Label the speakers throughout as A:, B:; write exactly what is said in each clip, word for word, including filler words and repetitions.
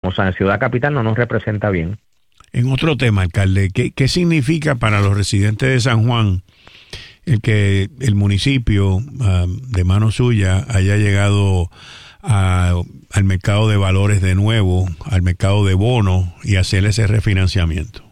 A: o sea, en Ciudad Capital no nos representa bien.
B: En otro tema, alcalde, ¿qué, qué significa para los residentes de San Juan el que el municipio, uh, de mano suya, haya llegado a, al mercado de valores de nuevo, al mercado de bonos y hacer ese refinanciamiento?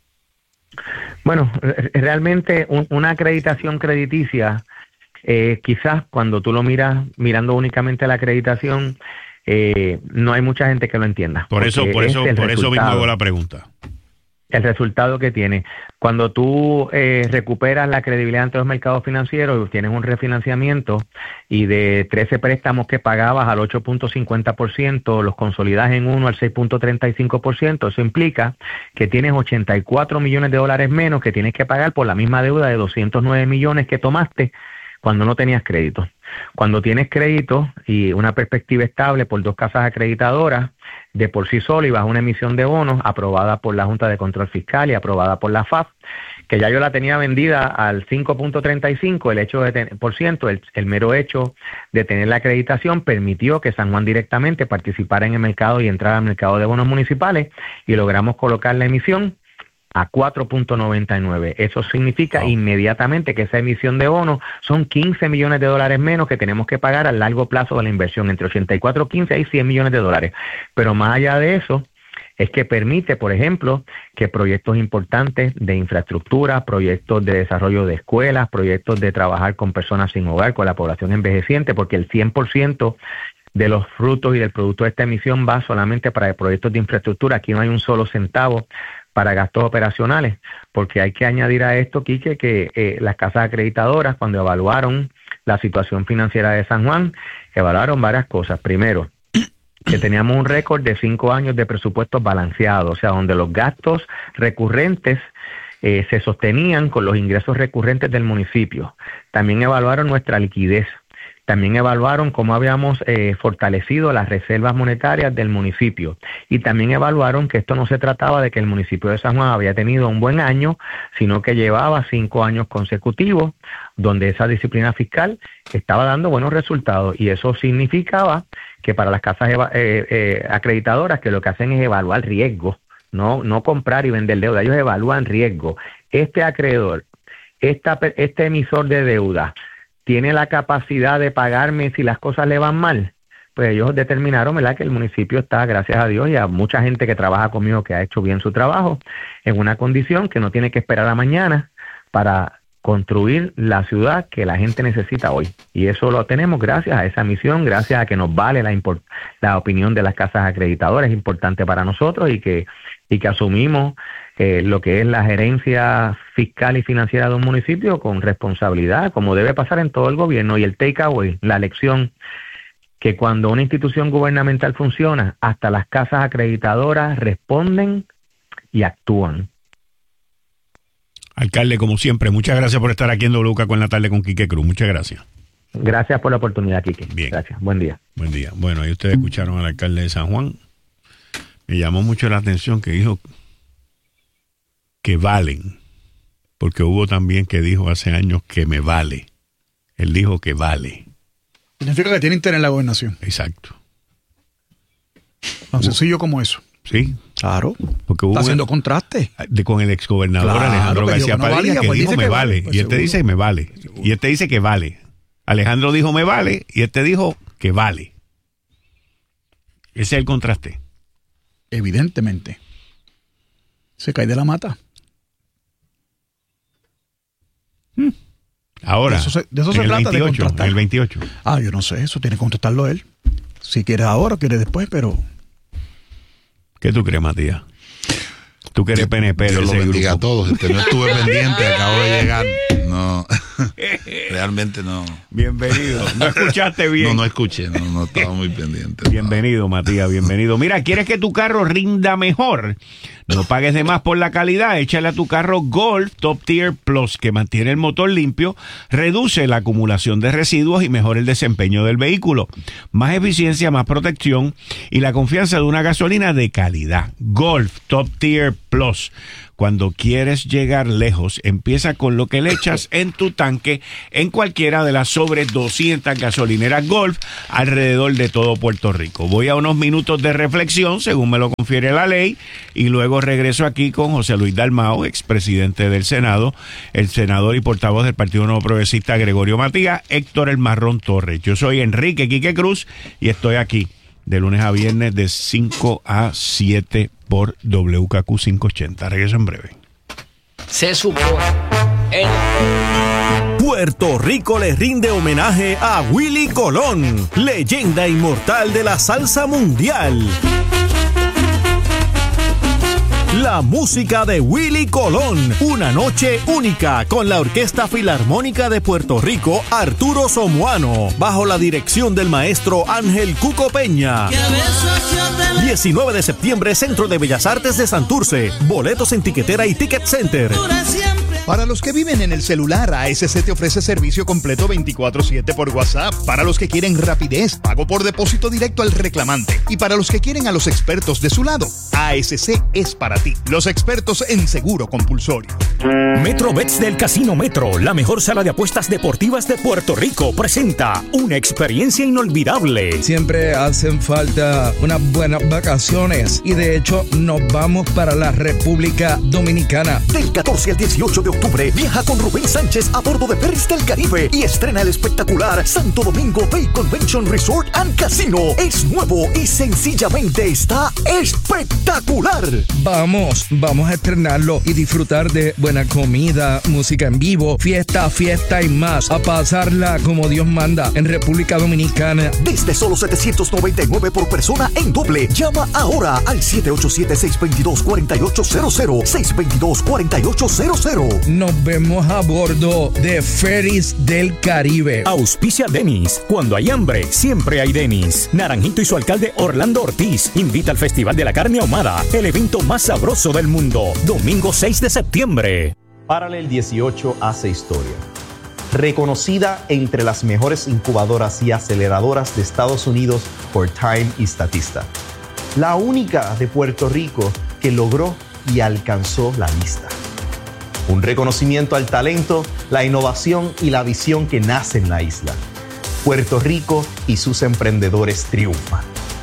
A: Bueno, realmente un, una acreditación crediticia, eh, quizás cuando tú lo miras, mirando únicamente la acreditación, eh, no hay mucha gente que lo entienda.
B: Por eso, por eso, por eso mismo hago la pregunta.
A: El resultado que tiene. Cuando tú eh, recuperas la credibilidad ante los mercados financieros, tienes un refinanciamiento y de trece préstamos que pagabas al ocho punto cincuenta por ciento, los consolidas en uno al seis punto treinta y cinco por ciento. Eso implica que tienes ochenta y cuatro millones de dólares menos que tienes que pagar por la misma deuda de doscientos nueve millones que tomaste cuando no tenías crédito. Cuando tienes crédito y una perspectiva estable por dos casas acreditadoras, de por sí solo, y bajo una emisión de bonos aprobada por la Junta de Control Fiscal y aprobada por la F A F, que ya yo la tenía vendida al cinco punto treinta y cinco, el hecho de ten, por ciento, el, el mero hecho de tener la acreditación permitió que San Juan directamente participara en el mercado y entrara al mercado de bonos municipales, y logramos colocar la emisión a cuatro punto noventa y nueve. Eso significa oh. inmediatamente que esa emisión de bonos son quince millones de dólares menos que tenemos que pagar a largo plazo de la inversión. Entre ochenta y cuatro, quince hay cien millones de dólares. Pero más allá de eso, es que permite, por ejemplo, que proyectos importantes de infraestructura, proyectos de desarrollo de escuelas, proyectos de trabajar con personas sin hogar, con la población envejeciente, porque el cien por ciento de los frutos y del producto de esta emisión va solamente para proyectos de infraestructura. Aquí no hay un solo centavo para gastos operacionales, porque hay que añadir a esto, Quique, que eh, las casas acreditadoras, cuando evaluaron la situación financiera de San Juan, evaluaron varias cosas. Primero, que teníamos un récord de cinco años de presupuestos balanceados, o sea, donde los gastos recurrentes eh, se sostenían con los ingresos recurrentes del municipio. También evaluaron nuestra liquidez. También evaluaron cómo habíamos eh, fortalecido las reservas monetarias del municipio, y también evaluaron que esto no se trataba de que el municipio de San Juan había tenido un buen año, sino que llevaba cinco años consecutivos donde esa disciplina fiscal estaba dando buenos resultados, y eso significaba que para las casas eva- eh, eh, acreditadoras, que lo que hacen es evaluar riesgo, no, no comprar y vender deuda, ellos evalúan riesgo. Este acreedor, esta, este emisor de deuda, ¿tiene la capacidad de pagarme si las cosas le van mal? Pues ellos determinaron, ¿verdad?, que el municipio está, gracias a Dios y a mucha gente que trabaja conmigo que ha hecho bien su trabajo, en una condición que no tiene que esperar a mañana para construir la ciudad que la gente necesita hoy. Y eso lo tenemos gracias a esa misión, gracias a que nos vale la, import- la opinión de las casas acreditadoras, es importante para nosotros, y que, y que asumimos Eh, lo que es la gerencia fiscal y financiera de un municipio con responsabilidad, como debe pasar en todo el gobierno. Y el takeaway, la lección, que cuando una institución gubernamental funciona, hasta las casas acreditadoras responden y actúan.
B: Alcalde, como siempre, muchas gracias por estar aquí en W K con la tarde con Quique Cruz. Muchas gracias.
A: Gracias por la oportunidad, Quique.
B: Bien.
A: Gracias. Buen día.
B: Buen día. Bueno, ahí ustedes escucharon al alcalde de San Juan. Me llamó mucho la atención que dijo que valen, porque hubo también que dijo hace años que me vale. Él dijo que vale.
C: Significa que tiene interés en la gobernación.
B: Exacto.
C: Tan sencillo como eso.
B: Sí.
C: Claro.
B: Porque hubo
C: está haciendo contraste.
B: De, con el exgobernador claro, Alejandro García Padilla, no valía, que pues dijo me que vale. Pues y este dice me vale. Seguro. Y este dice que vale. Alejandro dijo me vale y este dijo que vale. Ese es el contraste.
C: Evidentemente. Se cae de la mata.
B: Hmm. Ahora,
C: de eso se, de eso se
B: en,
C: trata
B: el veintiocho,
C: de contrastar.
B: en el veintiocho.
C: Ah, yo no sé, eso tiene que contestarlo él. Si quiere ahora o quiere después, pero...
B: ¿Qué tú crees, Matías? Tú que eres P N P.
D: Dios lo bendiga a todos. Este, no estuve pendiente, acabo de llegar. No, realmente no.
B: Bienvenido. ¿No escuchaste bien?
D: No, no escuché, no, no estaba muy pendiente.
B: Bienvenido, no. Matías, bienvenido. Mira, ¿quieres que tu carro rinda mejor? No pagues de más por la calidad, échale a tu carro Golf Top Tier Plus, que mantiene el motor limpio, reduce la acumulación de residuos y mejora el desempeño del vehículo. Más eficiencia, más protección y la confianza de una gasolina de calidad. Golf Top Tier Plus. Cuando quieres llegar lejos, empieza con lo que le echas en tu tanque en cualquiera de las sobre doscientas gasolineras Golf alrededor de todo Puerto Rico. Voy a unos minutos de reflexión, según me lo confiere la ley, y luego regreso aquí con José Luis Dalmau, expresidente del Senado, el senador y portavoz del Partido Nuevo Progresista Gregorio Matías, Héctor El Marrón Torres. Yo soy Enrique Quique Cruz y estoy aquí de lunes a viernes de cinco a siete por W K Q quinientos ochenta. Regreso en breve.
E: Se supone. El...
F: Puerto Rico le rinde homenaje a Willie Colón, leyenda inmortal de la salsa mundial. La música de Willie Colón, una noche única con la Orquesta Filarmónica de Puerto Rico, Arturo Somoano, bajo la dirección del maestro Ángel Cuco Peña. diecinueve de septiembre, Centro de Bellas Artes de Santurce. Boletos en Tiquetera y Ticket Center.
G: Para los que viven en el celular, A S C te ofrece servicio completo veinticuatro siete por WhatsApp. Para los que quieren rapidez, pago por depósito directo al reclamante. Y para los que quieren a los expertos de su lado, A S C es para ti. Los expertos en seguro compulsorio.
H: MetroBets del Casino Metro, la mejor sala de apuestas deportivas de Puerto Rico, presenta una experiencia inolvidable.
I: Siempre hacen falta unas buenas vacaciones y de hecho nos vamos para la República Dominicana.
F: Del catorce al dieciocho de octubre, viaja con Rubén Sánchez a bordo de Ferries del Caribe y estrena el espectacular Santo Domingo Bay Convention Resort and Casino. Es nuevo y sencillamente está espectacular.
I: Vamos, vamos a estrenarlo y disfrutar de buena comida, música en vivo, fiesta, fiesta y más. A pasarla como Dios manda en República Dominicana.
F: Desde solo setecientos noventa y nueve por persona en doble. Llama ahora al siete ocho siete, seis dos dos, cuatro ocho cero cero, seis dos dos, cuatro ocho cero cero.
I: Nos vemos a bordo de Ferries del Caribe.
H: Auspicia Denis. Cuando hay hambre, siempre hay Denis. Naranjito y su alcalde Orlando Ortiz invita al Festival de la Carne Ahumada, el evento más sabroso del mundo. Domingo seis de septiembre.
J: Paralel dieciocho hace historia. Reconocida entre las mejores incubadoras y aceleradoras de Estados Unidos por Time y Statista. La única de Puerto Rico que logró y alcanzó la lista. Un reconocimiento al talento, la innovación y la visión que nace en la isla. Puerto Rico y sus emprendedores triunfan.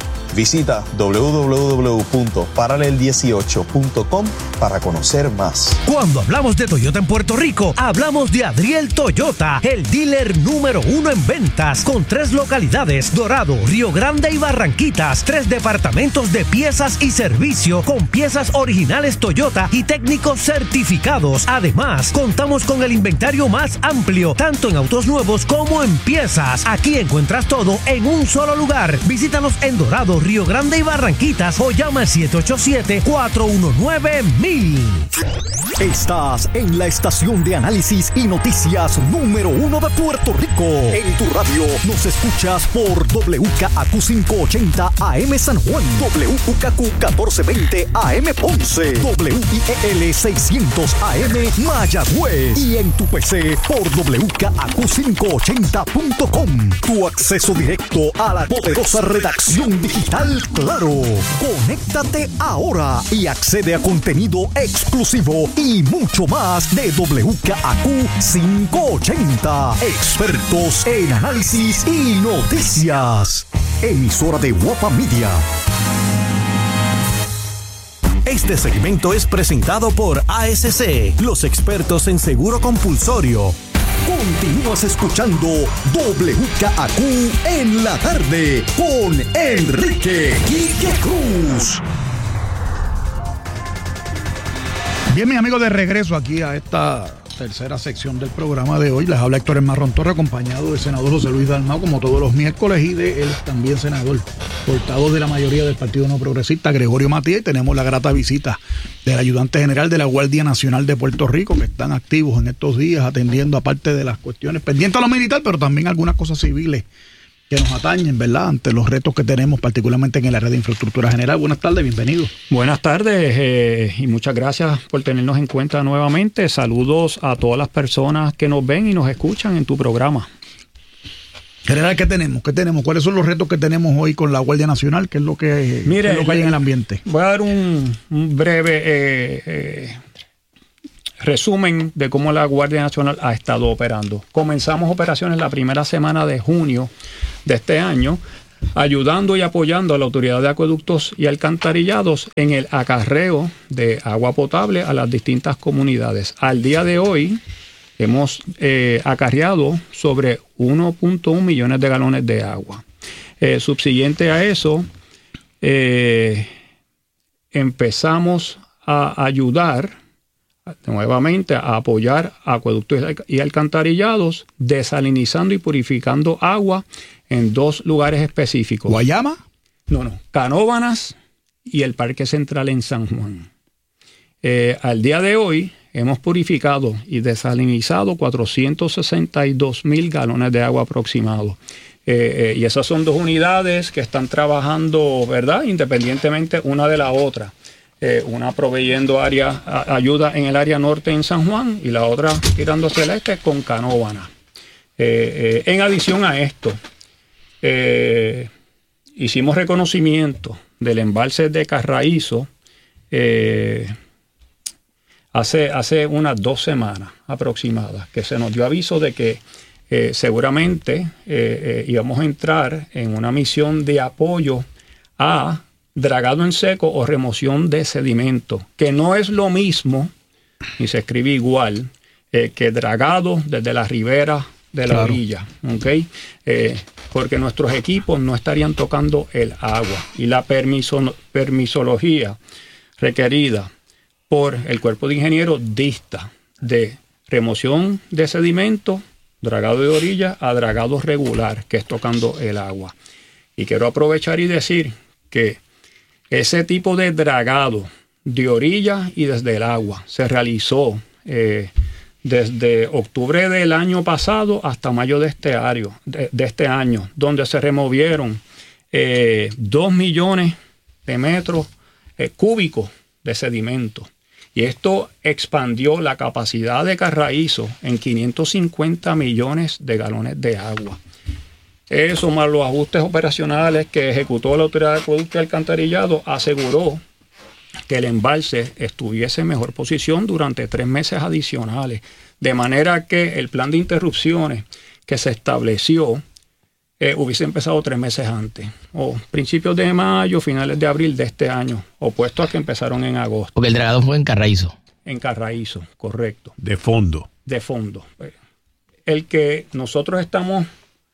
K: Visita doble u doble u doble u punto paralel dieciocho punto com para conocer más.
L: Cuando hablamos de Toyota en Puerto Rico, hablamos de Adriel Toyota, el dealer número uno en ventas, con tres localidades: Dorado, Río Grande y Barranquitas. Tres departamentos de piezas y servicio con piezas originales Toyota y técnicos certificados. Además, contamos con el inventario más amplio, tanto en autos nuevos como en piezas. Aquí encuentras todo en un solo lugar. Visítanos en Dorado, Río Grande y Barranquitas o llama al siete ocho siete, cuatro uno nueve, mil.
F: Estás en la estación de análisis y noticias número uno de Puerto Rico. En tu radio nos escuchas por W K Q quinientos ochenta A M San Juan, W K Q catorce veinte A M Ponce, W I E L seiscientos A M Mayagüez y en tu P C por W K Q quinientos ochenta punto com. Tu acceso directo a la poderosa redacción digital Claro. Conéctate ahora y accede a contenido exclusivo y mucho más de W K Q quinientos ochenta. Expertos en análisis y noticias. Emisora de Guapa Media. Este segmento es presentado por A S C, los expertos en seguro compulsorio. Continúas escuchando W K Q en la tarde con Enrique Quique Cruz.
C: Bien, mis amigos, de regreso aquí a esta tercera sección del programa de hoy. Les habla Héctor El Marrón Torres, acompañado del senador José Luis Dalmau, como todos los miércoles, y de él también senador, portavoz de la mayoría del Partido No Progresista, Gregorio Matías, y tenemos la grata visita del ayudante general de la Guardia Nacional de Puerto Rico, que están activos en estos días atendiendo, aparte de las cuestiones pendientes a lo militar, pero también algunas cosas civiles que nos atañen, ¿verdad? Ante los retos que tenemos, particularmente en el área de infraestructura general. Buenas tardes, bienvenido.
M: Buenas tardes eh, y muchas gracias por tenernos en cuenta nuevamente. Saludos a todas las personas que nos ven y nos escuchan en tu programa.
C: General, ¿qué tenemos? ¿Qué tenemos? ¿Cuáles son los retos que tenemos hoy con la Guardia Nacional? ¿Qué es lo que,
M: Mire,
C: qué es lo que hay en el ambiente?
M: Voy a dar un, un breve eh, eh, resumen de cómo la Guardia Nacional ha estado operando. Comenzamos operaciones la primera semana de junio de este año, ayudando y apoyando a la Autoridad de Acueductos y Alcantarillados en el acarreo de agua potable a las distintas comunidades. Al día de hoy hemos eh, acarreado sobre uno punto uno millones de galones de agua. Eh, subsiguiente a eso, eh, empezamos a ayudar nuevamente a apoyar acueductos y alcantarillados, desalinizando y purificando agua en dos lugares específicos.
C: ¿Guayama?
M: No, no. Canóvanas y el Parque Central en San Juan. Eh, al día de hoy hemos purificado y desalinizado cuatrocientos sesenta y dos mil galones de agua aproximados. Eh, eh, y esas son dos unidades que están trabajando, ¿verdad?, independientemente una de la otra. Eh, una proveyendo área, a, ayuda en el área norte en San Juan y la otra tirando hacia el este con Canóvana. Eh, eh, en adición a esto, eh, hicimos reconocimiento del embalse de Carraízo eh, hace, hace unas dos semanas aproximadas, que se nos dio aviso de que eh, seguramente eh, eh, íbamos a entrar en una misión de apoyo a dragado en seco o remoción de sedimento, que no es lo mismo, ni se escribe igual, eh, que dragado desde la ribera de la claro. orilla, ¿okay? Eh, porque nuestros equipos no estarían tocando el agua y la permiso, permisología requerida por el cuerpo de ingenieros dista de remoción de sedimento, dragado de orilla, a dragado regular, que es tocando el agua. Y quiero aprovechar y decir que ese tipo de dragado de orilla y desde el agua se realizó eh, desde octubre del año pasado hasta mayo de este año, de, de este año donde se removieron eh, dos millones de metros eh, cúbicos de sedimento. Y esto expandió la capacidad de Carraízo en quinientos cincuenta millones de galones de agua. Eso, más los ajustes operacionales que ejecutó la Autoridad de Acueducto y Alcantarillado, aseguró que el embalse estuviese en mejor posición durante tres meses adicionales. De manera que el plan de interrupciones que se estableció eh, hubiese empezado tres meses antes, o principios de mayo, finales de abril de este año, opuesto a que empezaron en agosto.
E: Porque el dragado fue en Carraízo.
M: En Carraízo, correcto.
B: De fondo.
M: De fondo. El que nosotros estamos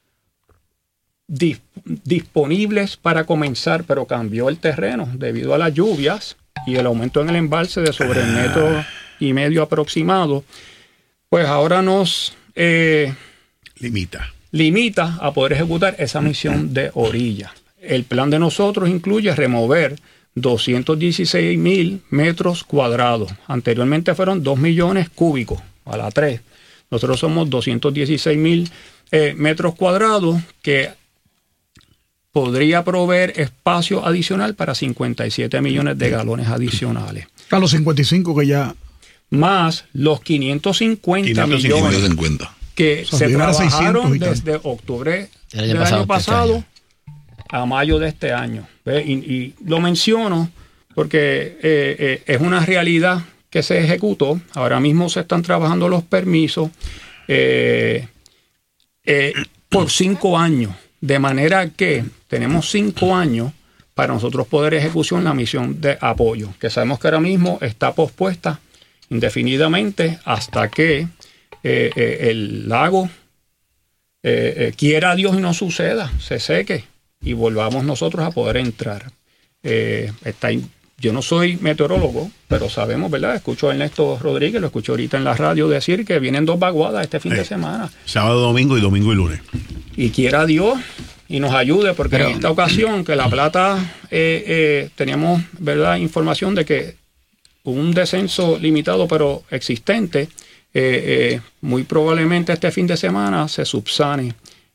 M: disponibles para comenzar, pero cambió el terreno debido a las lluvias y el aumento en el embalse de sobre el metro y medio aproximado, pues ahora nos eh,
B: limita
M: limita a poder ejecutar esa misión de orilla. El plan de nosotros incluye remover doscientos dieciséis mil metros cuadrados. Anteriormente fueron dos millones cúbicos a la tres. Nosotros somos doscientos dieciséis mil eh, metros cuadrados que podría proveer espacio adicional para cincuenta y siete millones de galones adicionales.
C: A los cincuenta y cinco que ya...
M: Más los quinientos cincuenta millones que o sea, se trabajaron desde octubre del año, del pasado, año pasado este año. a mayo de este año. Y, y lo menciono porque eh, eh, es una realidad que se ejecutó. Ahora mismo se están trabajando los permisos eh, eh, por cinco años. De manera que tenemos cinco años para nosotros poder ejecutar la misión de apoyo, que sabemos que ahora mismo está pospuesta indefinidamente hasta que eh, eh, el lago eh, eh, quiera Dios y no suceda, se seque y volvamos nosotros a poder entrar. Eh, está, yo no soy meteorólogo, pero sabemos, ¿verdad? Escucho a Ernesto Rodríguez, lo escucho ahorita en la radio decir que vienen dos vaguadas este fin eh, de semana.
B: Sábado, domingo y domingo y lunes.
M: Y quiera Dios y nos ayude, porque pero, en esta ocasión que La Plata eh, eh, teníamos, ¿verdad?, información de que un descenso limitado pero existente, eh, eh, muy probablemente este fin de semana se subsane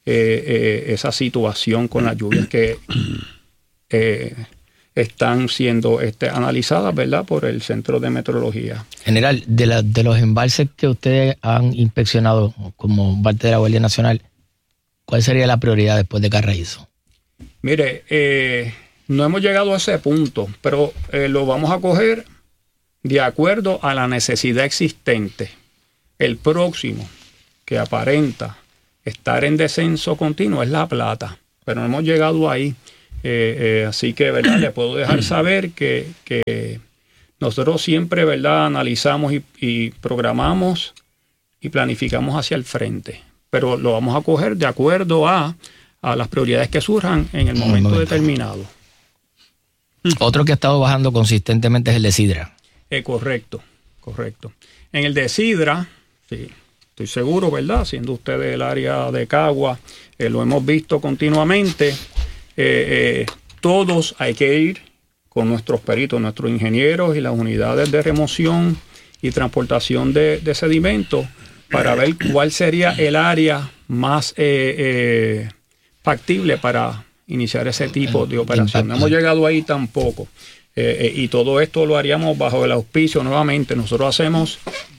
M: eh, eh, esa situación con las lluvias que eh, están siendo este, analizadas, ¿verdad?, por el Centro de Meteorología.
E: General, de, la, de los embalses que ustedes han inspeccionado como parte de la Guardia Nacional, ¿cuál sería la prioridad después de Carraízo?
M: Mire, eh, no hemos llegado a ese punto, pero eh, lo vamos a coger de acuerdo a la necesidad existente. El próximo que aparenta estar en descenso continuo es La Plata, pero no hemos llegado ahí. Eh, eh, así que, ¿verdad?, le puedo dejar saber que, que nosotros siempre, ¿verdad?, analizamos y, y programamos y planificamos hacia el frente, pero lo vamos a coger de acuerdo a, a las prioridades que surjan en el momento, momento. determinado.
E: Otro que ha estado bajando consistentemente es el de Sidra.
M: Eh, correcto, correcto. En el de Sidra, sí, estoy seguro, ¿verdad?, siendo ustedes el área de Cagua, eh, lo hemos visto continuamente. Eh, eh, todos hay que ir con nuestros peritos, nuestros ingenieros y las unidades de remoción y transportación de, de sedimentos para ver cuál sería el área más eh, eh, factible para iniciar ese tipo de operación. No hemos llegado ahí tampoco. Eh, eh, y todo esto lo haríamos bajo el auspicio nuevamente. Nosotros hacemos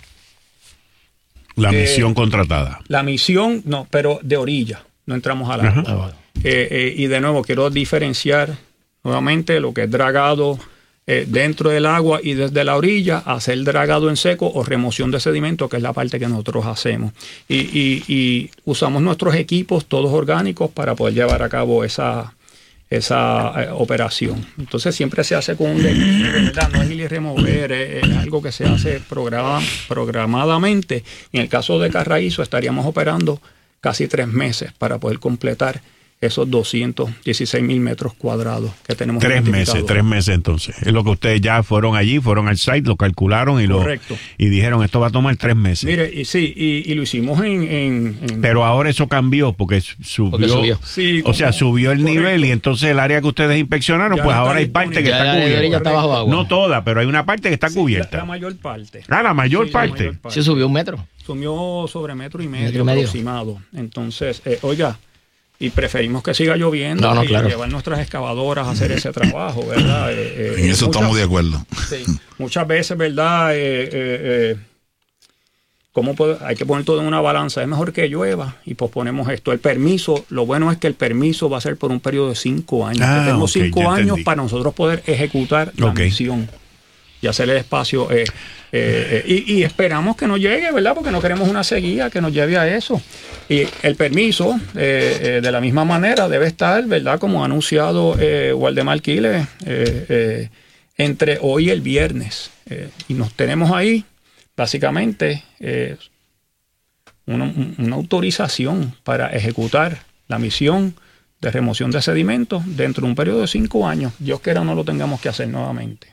B: la
M: eh,
B: misión contratada.
M: La misión, no, pero de orilla. No entramos al agua. Eh, eh, y de nuevo quiero diferenciar nuevamente lo que es dragado eh, dentro del agua y desde la orilla, hacer dragado en seco o remoción de sedimento, que es la parte que nosotros hacemos. Y, y, y usamos nuestros equipos todos orgánicos para poder llevar a cabo esa, esa eh, operación. Entonces siempre se hace con un declive, ¿verdad? No es ir y remover, es, es algo que se hace programa, programadamente. En el caso de Carraízo estaríamos operando casi tres meses para poder completar esos doscientos dieciséis mil metros cuadrados que tenemos.
B: Tres meses, tres meses entonces. Es lo que ustedes ya fueron allí, fueron al site, lo calcularon y
M: Correcto.
B: lo y dijeron esto va a tomar tres meses.
M: Mire, y sí, y, y lo hicimos en, en, en...
B: Pero ahora eso cambió porque subió, porque subió. Sí, o sea, subió el correcto. nivel y entonces el área que ustedes inspeccionaron, ya pues ahora hay parte que está cubierta.
E: Está bajo agua.
B: No toda, pero hay una parte que está
M: sí,
B: cubierta.
M: La, la mayor parte.
B: Ah, la mayor,
M: sí,
B: parte.
M: la mayor parte.
E: Sí, subió un metro.
M: Subió sobre metro y medio,
E: metro y medio.
M: aproximado. Entonces, eh, oiga, y preferimos que siga lloviendo
E: no, no,
M: y
E: claro.
M: llevar nuestras excavadoras a hacer ese trabajo, ¿verdad? Eh,
D: eh, en eso muchas, estamos de acuerdo.
M: Sí, muchas veces, ¿verdad? Eh, eh, eh, ¿cómo puede, hay que poner todo en una balanza. Es mejor que llueva y posponemos esto. El permiso, lo bueno es que el permiso va a ser por un periodo de cinco años.
B: Ah,
M: tenemos
B: okay,
M: cinco años entendí. Para nosotros poder ejecutar la okay. misión y hacer el espacio. Eh, eh, eh, y, y esperamos que nos llegue, ¿verdad? Porque no queremos una sequía que nos lleve a eso. Y el permiso, eh, eh, de la misma manera, debe estar, ¿verdad? Como ha anunciado eh, Waldemar Quiles, eh, eh, entre hoy y el viernes. Eh, y nos tenemos ahí, básicamente, eh, una, una autorización para ejecutar la misión de remoción de sedimentos dentro de un periodo de cinco años. Dios quiera no lo tengamos que hacer nuevamente.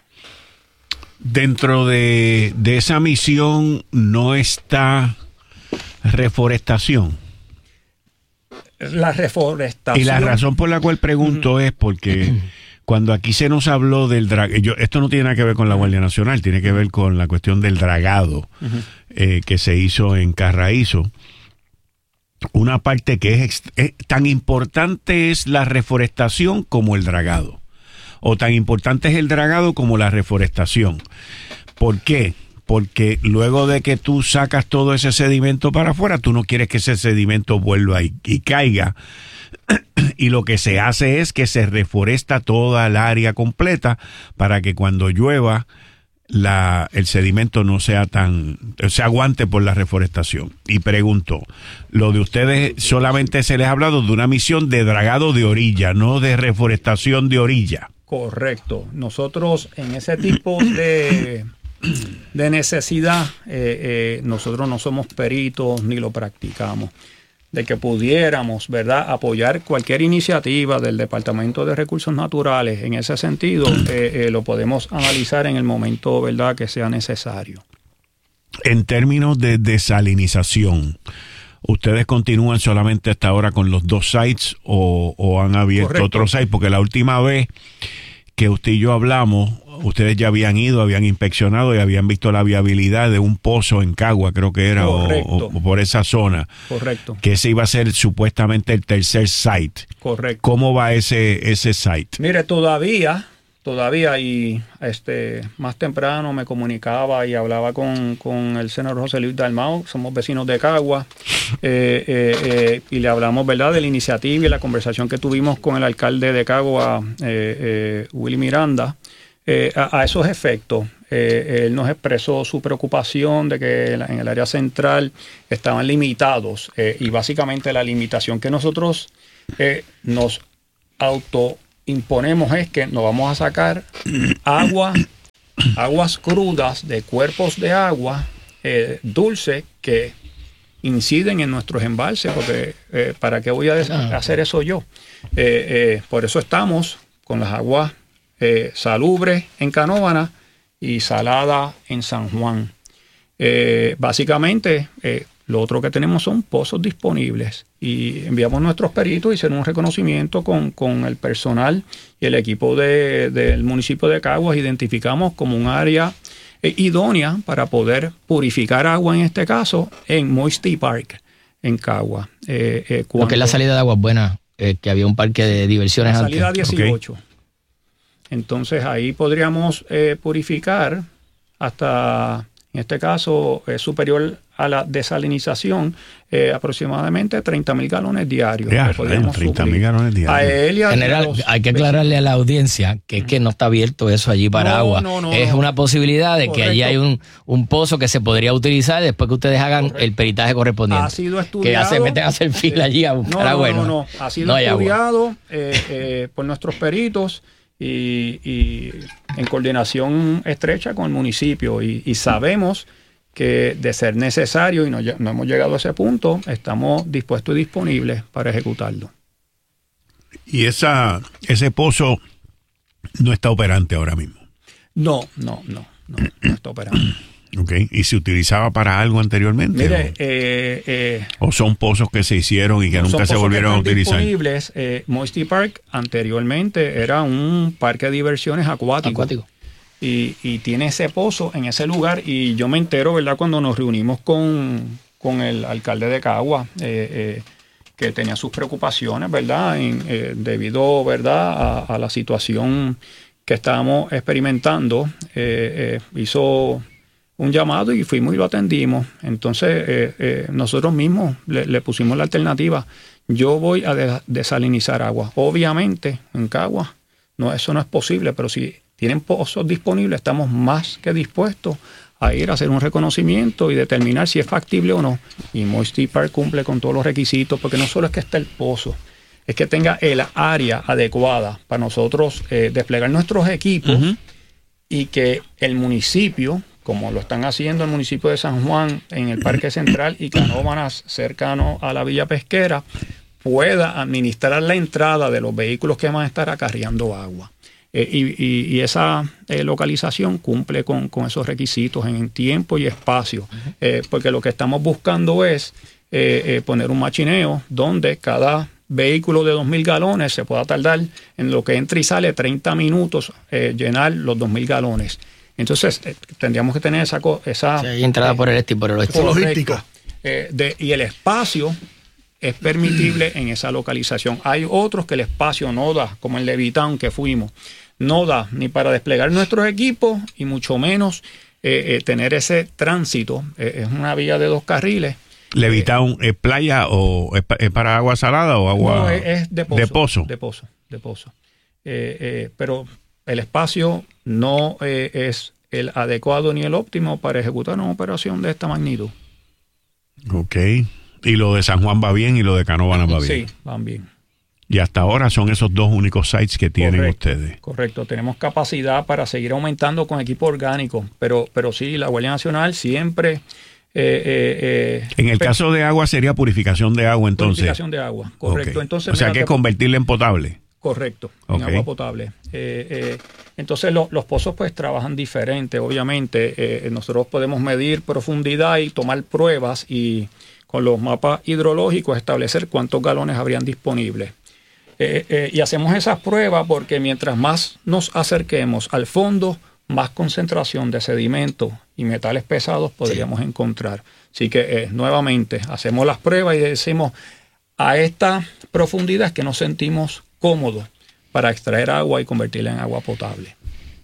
B: Dentro de, de esa misión no está reforestación.
M: La reforestación.
B: Y la razón por la cual pregunto uh-huh. es porque cuando aquí se nos habló del dragado, esto no tiene nada que ver con la Guardia Nacional, tiene que ver con la cuestión del dragado uh-huh. eh, que se hizo en Carraízo. Una parte que es, es tan importante es la reforestación como el dragado. O tan importante es el dragado como la reforestación. ¿Por qué? Porque luego de que tú sacas todo ese sedimento para afuera, tú no quieres que ese sedimento vuelva y, y caiga. Y lo que se hace es que se reforesta toda el área completa para que cuando llueva la, el sedimento no sea tan, se aguante por la reforestación. Y pregunto, lo de ustedes solamente se les ha hablado de una misión de dragado de orilla, no de reforestación de orilla.
M: Correcto. Nosotros en ese tipo de, de necesidad, eh, eh, nosotros no somos peritos ni lo practicamos. De que pudiéramos, ¿verdad?, apoyar cualquier iniciativa del Departamento de Recursos Naturales en ese sentido, eh, eh, lo podemos analizar en el momento, ¿verdad?, que sea necesario.
B: En términos de desalinización, ¿ustedes continúan solamente hasta ahora con los dos sites o, o han abierto Correcto. Otro site? Porque la última vez que usted y yo hablamos, ustedes ya habían ido, habían inspeccionado y habían visto la viabilidad de un pozo en Cagua, creo que era, o, o, o por esa zona.
M: Correcto.
B: Que ese iba a ser supuestamente el tercer site.
M: Correcto.
B: ¿Cómo va ese, ese site?
M: Mire, todavía... Todavía y este más temprano me comunicaba y hablaba con, con el senador José Luis Dalmau, somos vecinos de Cagua, eh, eh, eh, y le hablamos, ¿verdad?, de la iniciativa y la conversación que tuvimos con el alcalde de Cagua, eh, eh, Willy Miranda, eh, a, a esos efectos. Eh, él nos expresó su preocupación de que en el área central estaban limitados, eh, y básicamente la limitación que nosotros eh, nos auto imponemos es que nos vamos a sacar agua, aguas crudas de cuerpos de agua eh, dulce que inciden en nuestros embalses, porque eh, ¿para qué voy a hacer eso yo? Eh, eh, por eso estamos con las aguas eh, salubres en Canóvana y salada en San Juan. Eh, básicamente, eh, lo otro que tenemos son pozos disponibles y enviamos nuestros peritos y hicieron un reconocimiento con, con el personal y el equipo de, del municipio de Caguas. Identificamos como un área eh, idónea para poder purificar agua, en este caso, en Moisty Park, en Caguas. Eh, eh,
E: Lo que es la salida de aguas buena, eh, que había un parque de diversiones
M: la
E: antes.
M: salida dieciocho.
E: Okay.
M: Entonces ahí podríamos eh, purificar hasta... En este caso, es superior a la desalinización, eh, aproximadamente treinta mil galones diarios.
B: Yeah, treinta mil galones diarios.
M: A él y a
E: General,
M: los
E: hay que aclararle a la audiencia que es que no está abierto eso allí para
M: no,
E: agua.
M: No, no,
E: es
M: no.
E: una posibilidad de
M: Correcto.
E: que allí hay un, un pozo que se podría utilizar después que ustedes hagan Correcto. el peritaje correspondiente.
M: Ha sido estudiado.
E: Que se meten a hacer fila allí a buscar
M: no,
E: agua.
M: No, no, no. Ha sido
E: no
M: estudiado eh, eh, por nuestros peritos y, y en coordinación estrecha con el municipio. Y, y sabemos que de ser necesario, y no, no hemos llegado a ese punto, estamos dispuestos y disponibles para ejecutarlo.
B: ¿Y esa ese pozo no está operante ahora mismo?
M: No, no, no, no, no está operante.
B: Okay. ¿Y se utilizaba para algo anteriormente?
M: Mire,
B: ¿o?
M: Eh, eh,
B: ¿O son pozos que se hicieron y que nunca se volvieron a utilizar?
M: Disponibles. Eh, Moisty Park anteriormente era un parque de diversiones acuático. Acuático. Y, y tiene ese pozo en ese lugar, y yo me entero, ¿verdad?, cuando nos reunimos con, con el alcalde de Cagua, eh, eh, que tenía sus preocupaciones, ¿verdad?, en, eh, debido, ¿verdad?, a, a la situación que estábamos experimentando. Eh, eh, hizo un llamado y fuimos y lo atendimos. Entonces eh, eh, nosotros mismos le, le pusimos la alternativa. Yo voy a de, desalinizar agua. Obviamente en Cagua no, eso no es posible, pero si tienen pozos disponibles, estamos más que dispuestos a ir a hacer un reconocimiento y determinar si es factible o no. Y Moisty Park cumple con todos los requisitos, porque no solo es que esté el pozo, es que tenga el área adecuada para nosotros eh, desplegar nuestros equipos. Uh-huh. Y que el municipio, como lo están haciendo el municipio de San Juan en el Parque Central y Canóvanas cercano a la Villa Pesquera, pueda administrar la entrada de los vehículos que van a estar acarreando agua. Eh, y, y, y esa eh, localización cumple con, con esos requisitos en tiempo y espacio, eh, porque lo que estamos buscando es eh, eh, poner un machineo donde cada vehículo de dos mil galones se pueda tardar en lo que entra y sale treinta minutos eh, llenar los dos mil galones. Entonces eh, tendríamos que tener esa... esa
E: sí, hay entrada eh, por el este y por el oeste.
C: Logística.
M: Eh, de, y el espacio es permitible en esa localización. Hay otros que el espacio no da, como el Levitown que fuimos, no da ni para desplegar nuestros equipos y mucho menos eh, eh, tener ese tránsito. Eh, es una vía de dos carriles.
B: ¿Levitown eh, es playa o es, es para agua salada o agua
M: no, es, es de pozo?
B: De pozo.
M: De pozo, de pozo. Eh, eh, pero el espacio no eh, es el adecuado ni el óptimo para ejecutar una operación de esta magnitud.
B: Ok. Y lo de San Juan va bien y lo de Canóvanas va bien.
M: Sí, van bien.
B: Y hasta ahora son esos dos únicos sites que tienen
M: correcto,
B: ustedes.
M: Correcto. Tenemos capacidad para seguir aumentando con equipo orgánico. Pero, pero sí, la Guardia Nacional siempre... Eh, eh, eh,
B: en el caso de agua sería purificación de agua, entonces.
M: Purificación de agua, correcto.
B: Okay.
M: Entonces,
B: o sea, que es convertirla en potable.
M: Correcto,
B: okay.
M: en agua potable. Eh, eh, entonces lo, los pozos pues trabajan diferente, obviamente. Eh, nosotros podemos medir profundidad y tomar pruebas y con los mapas hidrológicos establecer cuántos galones habrían disponibles. Eh, eh, y hacemos esas pruebas porque mientras más nos acerquemos al fondo, más concentración de sedimento y metales pesados podríamos sí. encontrar. Así que eh, nuevamente hacemos las pruebas y decimos a esta profundidad es que nos sentimos cómodos para extraer agua y convertirla en agua potable.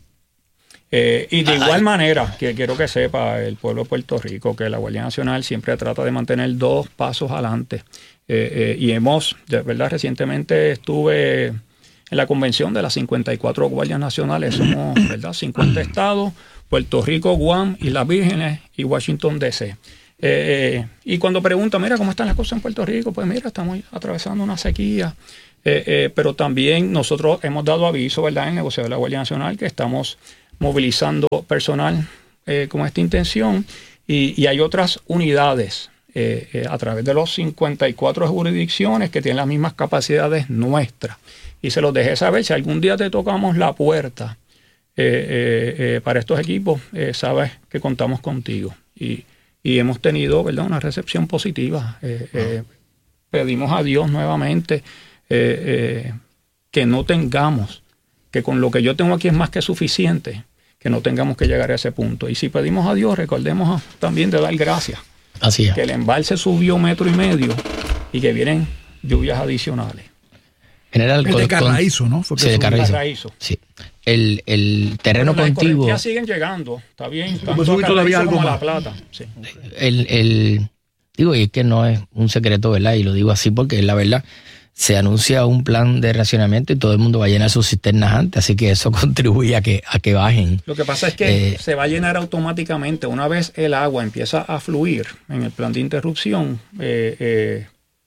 M: Eh, y de igual manera, que quiero que sepa el pueblo de Puerto Rico que la Guardia Nacional siempre trata de mantener dos pasos adelante. Eh, eh, y hemos, de verdad, recientemente estuve en la convención de las cincuenta y cuatro Guardias Nacionales. Somos, ¿verdad?, cincuenta estados, Puerto Rico, Guam, Islas Vírgenes y Washington, D C Eh, eh, y cuando preguntan, mira, ¿cómo están las cosas en Puerto Rico? Pues mira, estamos atravesando una sequía. Eh, eh, pero también nosotros hemos dado aviso, ¿verdad?, en el negociado de la Guardia Nacional que estamos movilizando personal eh, con esta intención y, y hay otras unidades eh, eh, a través de los cincuenta y cuatro jurisdicciones que tienen las mismas capacidades nuestras. Y se los dejé saber, si algún día te tocamos la puerta eh, eh, eh, para estos equipos, eh, sabes que contamos contigo. Y, y hemos tenido, ¿verdad?, una recepción positiva. Eh, eh, pedimos a Dios nuevamente eh, eh, que no tengamos, que con lo que yo tengo aquí es más que suficiente, que no tengamos que llegar a ese punto. Y si pedimos a Dios, recordemos también de dar gracias.
E: Así es.
M: Que el embalse subió metro y medio y que vienen lluvias adicionales.
E: General,
C: el de Carraízo, ¿no? Fue
E: sí, de Carraízo.
M: Carraízo.
E: Sí. El, el terreno
M: bueno,
E: contiguo.
M: Ya siguen llegando, está bien. Tanto
C: pues
M: a
C: todavía algo
M: como
C: más.
M: a La Plata. Sí.
E: El, el, digo, y es que no es un secreto, ¿verdad? Y lo digo así porque es la verdad. Se anuncia un plan de racionamiento y todo el mundo va a llenar sus cisternas antes, así que eso contribuye a que, a que bajen.
M: Lo que pasa es que
E: eh,
M: se va a llenar automáticamente. Una vez el agua empieza a fluir en el plan de interrupción, eh, eh,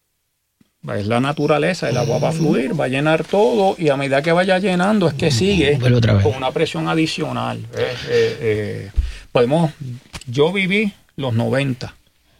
M: es la naturaleza, el agua va a fluir, va a llenar todo y a medida que vaya llenando es que sigue con una presión adicional. Eh, eh, eh, podemos, yo viví los noventa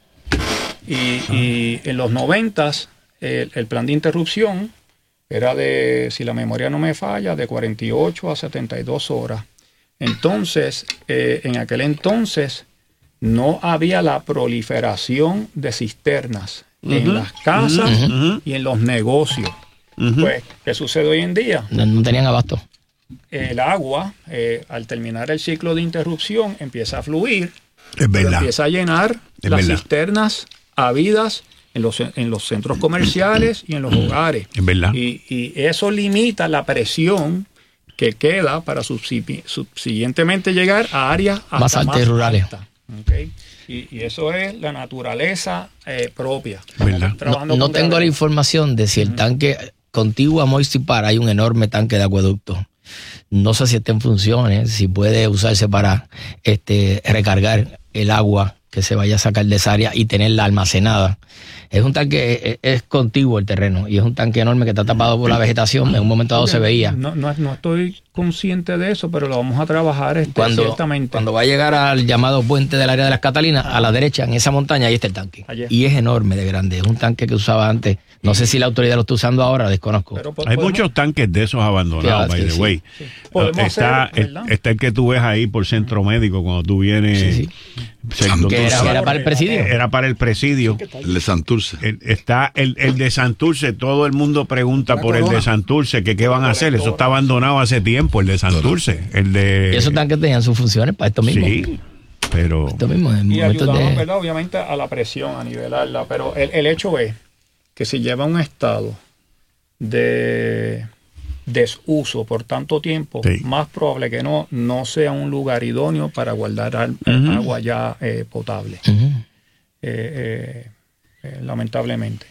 M: y, y en los noventas El, el plan de interrupción era de, si la memoria no me falla, de cuarenta y ocho a setenta y dos horas. Entonces, eh, en aquel entonces, no había la proliferación de cisternas uh-huh. en las casas uh-huh. y en los negocios. Uh-huh. Pues, ¿qué sucede hoy en día?
E: No, no tenían abasto.
M: El agua, eh, al terminar el ciclo de interrupción, empieza a fluir.
B: Es verdad.
M: Empieza a llenar
B: es
M: las
B: verdad.
M: cisternas habidas en los, en los centros comerciales y en los hogares.
B: Es verdad.
M: Y, y eso limita la presión que queda para subsidi- subsiguientemente llegar a áreas hasta
E: más altas y rurales.
M: Alta. Okay. Y, y eso es la naturaleza eh, propia.
E: ¿Verdad? No, no tengo la información de si el uh-huh. tanque contiguo a Moisty Park hay un enorme tanque de acueducto. No sé si está en funciones, si puede usarse para este recargar el agua que se vaya a sacar de esa área y tenerla almacenada. Es un tanque, es, es contiguo el terreno y es un tanque enorme que está tapado por la vegetación. En un momento dado se veía.
M: No, no, no estoy consciente de eso, pero lo vamos a trabajar este,
E: cuando,
M: ciertamente.
E: Cuando va a llegar al llamado puente del área de las Catalinas, a la derecha, en esa montaña, ahí está el tanque.
M: Ayer.
E: Y es enorme de grande. Es un tanque que usaba antes. No sé si la autoridad lo está usando ahora, desconozco.
B: Pero, Hay podemos... muchos tanques de esos abandonados, by the way.
M: Sí. Uh,
B: está,
M: hacer,
B: el, está el que tú ves ahí por Centro Médico cuando tú vienes.
E: Sí, sí. Que era, era para el presidio.
B: Era para el presidio.
D: El de Santurce.
B: El, está el, el de Santurce. Todo el mundo pregunta por el de Santurce, que qué van a hacer. Eso está abandonado hace tiempo, el de Santurce. El de...
E: Y esos tanques tenían sus funciones para esto mismo.
B: Sí, pero...
E: Esto mismo, en
M: y ayudaban,
E: de...
M: ¿verdad? Obviamente a la presión, a nivelarla. Pero el, el hecho es que si lleva un estado de desuso por tanto tiempo, sí. más probable que no, no sea un lugar idóneo para guardar al, uh-huh. agua ya eh, potable. Uh-huh. eh, eh, eh, lamentablemente.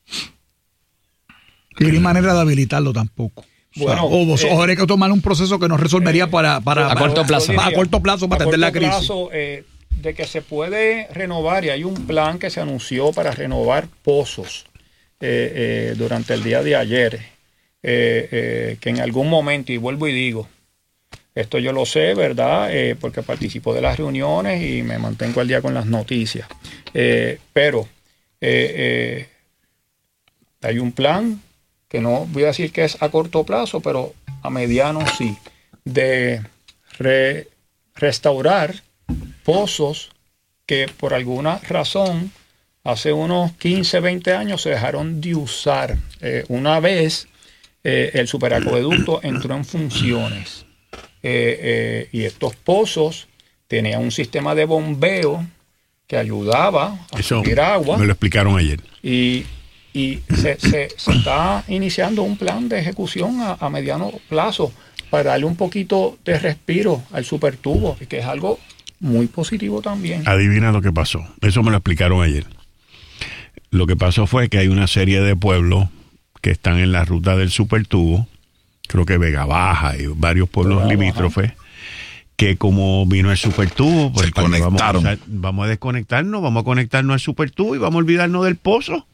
C: Y no hay manera de habilitarlo tampoco. Bueno, o, sea, o, eh, o habría que tomar un proceso que nos resolvería eh, para, para,
E: a
C: para
E: corto plazo.
C: Diría, a corto plazo para atender la crisis.
M: Plazo, eh, de que se puede renovar, y hay un plan que se anunció para renovar pozos eh, eh, durante el día de ayer, eh, eh, que en algún momento, y vuelvo y digo, esto yo lo sé, ¿verdad? Eh, porque participo de las reuniones y me mantengo al día con las noticias. Eh, pero eh, eh, hay un plan que no voy a decir que es a corto plazo, pero a mediano sí, de re, restaurar pozos que por alguna razón hace unos quince, veinte años se dejaron de usar. Eh, una vez eh, el superacueducto entró en funciones. Eh, eh, y estos pozos tenían un sistema de bombeo que ayudaba a
B: Eso
M: subir agua.
B: Me lo explicaron ayer.
M: Y, y se, se, se está iniciando un plan de ejecución a, a mediano plazo para darle un poquito de respiro al supertubo, que es algo muy positivo también.
B: Adivina lo que pasó. Eso me lo explicaron ayer. Lo que pasó fue que hay una serie de pueblos que están en la ruta del supertubo, creo que Vega Baja y varios pueblos Vega limítrofes, Baja. Que como vino el supertubo, pues
D: se conectaron.
B: Vamos a, vamos a desconectarnos, vamos a conectarnos al supertubo y vamos a olvidarnos del pozo.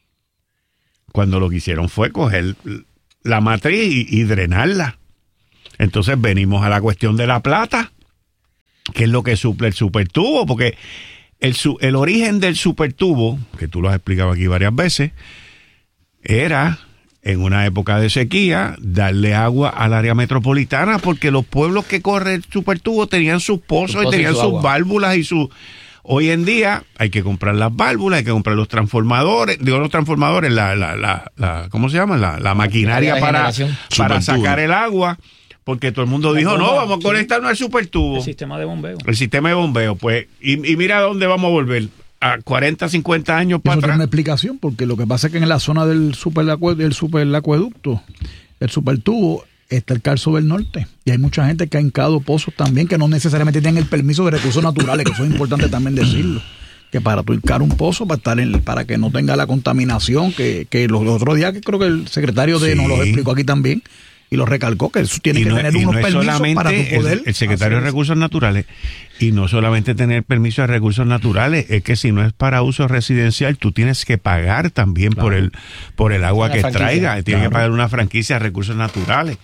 B: Cuando lo que hicieron fue coger la matriz y, y drenarla. Entonces venimos a la cuestión de la plata, que es lo que suple el supertubo, porque el, el origen del supertubo, que tú lo has explicado aquí varias veces, era en una época de sequía darle agua al área metropolitana, porque los pueblos que corren el supertubo tenían sus pozos y tenían sus válvulas y sus... Hoy en día hay que comprar las válvulas, hay que comprar los transformadores, digo los transformadores, la, la, la, la ¿cómo se llama? La, la maquinaria para, para sacar el agua, porque todo el mundo dijo, no, vamos a conectarnos al supertubo.
M: El sistema de bombeo.
B: El sistema de bombeo, pues, y, y mira a dónde vamos a volver. A cuarenta, cincuenta años para
C: atrás.
B: Eso
C: tiene una explicación, porque lo que pasa es que en la zona del superacueducto, del superacueducto, el supertubo, está el Carso del Norte. Y hay mucha gente que ha hincado pozos también que no necesariamente tienen el permiso de recursos naturales, que eso es importante también decirlo. Que para tú hincar un pozo, para estar en, para que no tenga la contaminación, que, que los, los otros días que creo que el secretario de sí. nos lo explicó aquí también, y lo recalcó, que eso tiene y que no, tener unos no permisos para tu poder.
B: El, el secretario de Recursos Naturales, y no solamente tener permiso de recursos naturales, es que si no es para uso residencial, tú tienes que pagar también claro. por el por el agua una que extraiga, tienes claro. que pagar una franquicia de recursos naturales.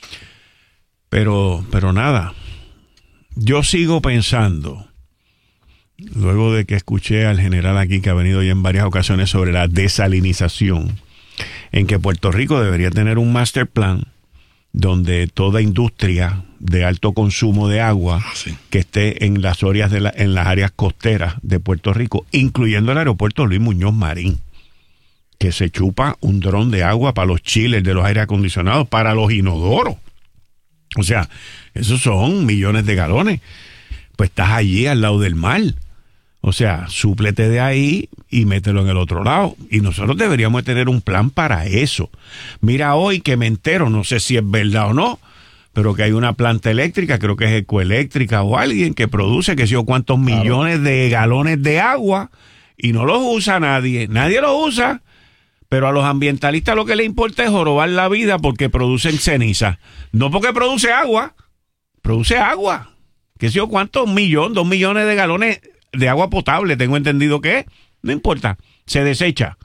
B: Pero, pero nada, yo sigo pensando, luego de que escuché al general aquí, que ha venido ya en varias ocasiones, sobre la desalinización, en que Puerto Rico debería tener un master plan donde toda industria de alto consumo de agua sí. que esté en las áreas de la, en las áreas costeras de Puerto Rico, incluyendo el aeropuerto Luis Muñoz Marín, que se chupa un dron de agua para los chiles de los aire acondicionados, para los inodoros. O sea, esos son millones de galones. Pues estás allí al lado del mar. O sea, súplete de ahí y mételo en el otro lado. Y nosotros deberíamos tener un plan para eso. Mira hoy que me entero, no sé si es verdad o no, pero que hay una planta eléctrica, creo que es Ecoeléctrica o alguien que produce que sé yo cuántos claro. millones de galones de agua y no los usa nadie. Nadie los usa, pero a los ambientalistas lo que les importa es jorobar la vida porque producen ceniza. No porque produce agua, produce agua. Que sé yo cuántos millones, dos millones de galones de agua potable, tengo entendido que es, no importa, se desecha.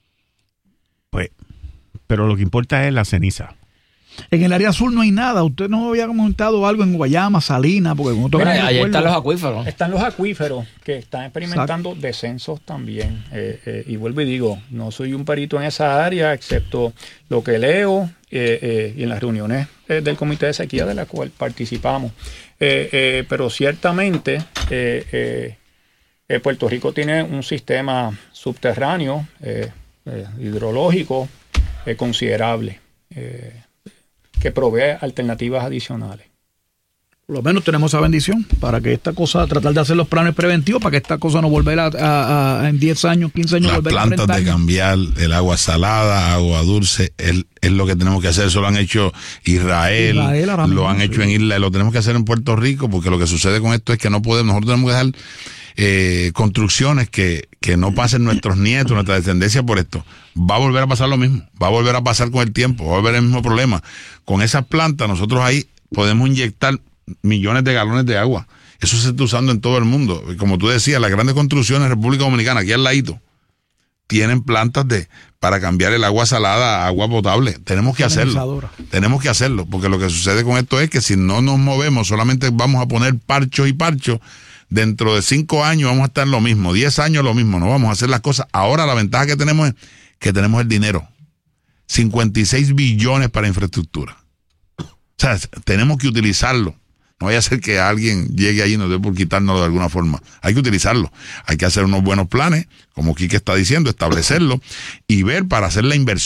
B: Pues, pero lo que importa es la ceniza.
C: En el área sur no hay nada. Usted no había comentado algo en Guayama, Salinas, porque como
E: Mira, ahí recuerdo, están los acuíferos.
M: Están los acuíferos que están experimentando Exacto. descensos también. Eh, eh, y vuelvo y digo, no soy un perito en esa área, excepto lo que leo eh, eh, y en las reuniones eh, del Comité de Sequía de la cual participamos. Eh, eh, pero ciertamente eh, eh, eh, Puerto Rico tiene un sistema subterráneo eh, eh, hidrológico eh, considerable. Eh, que provee alternativas adicionales.
C: Por lo menos tenemos esa bendición para que esta cosa, tratar de hacer los planes preventivos para que esta cosa no volver a, a, a en diez años, quince años.
D: Las
C: volver
D: plantas
C: a
D: de cambiar el agua salada, agua dulce, es, es lo que tenemos que hacer. Eso lo han hecho Israel, Israel lo mismo, han hecho sí. en Isla, lo tenemos que hacer en Puerto Rico, porque lo que sucede con esto es que no podemos, nosotros tenemos que dejar eh, construcciones que, que no pasen nuestros nietos, nuestra descendencia por esto. Va a volver a pasar lo mismo, va a volver a pasar con el tiempo, va a volver el mismo problema. Con esas plantas nosotros ahí podemos inyectar millones de galones de agua. Eso se está usando en todo el mundo. Como tú decías, las grandes construcciones en República Dominicana, aquí al ladito, tienen plantas de para cambiar el agua salada a agua potable. Tenemos que hacerlo. Tenemos que hacerlo, porque lo que sucede con esto es que si no nos movemos, solamente vamos a poner parchos y parchos. Dentro de cinco años vamos a estar lo mismo, diez años lo mismo, no vamos a hacer las cosas. Ahora la ventaja que tenemos es que tenemos el dinero. cincuenta y seis billones para infraestructura. O sea, tenemos que utilizarlo. No vaya a ser que alguien llegue ahí y nos dé por quitárnoslo de alguna forma. Hay que utilizarlo. Hay que hacer unos buenos planes, como Quique está diciendo, establecerlo y ver para hacer la inversión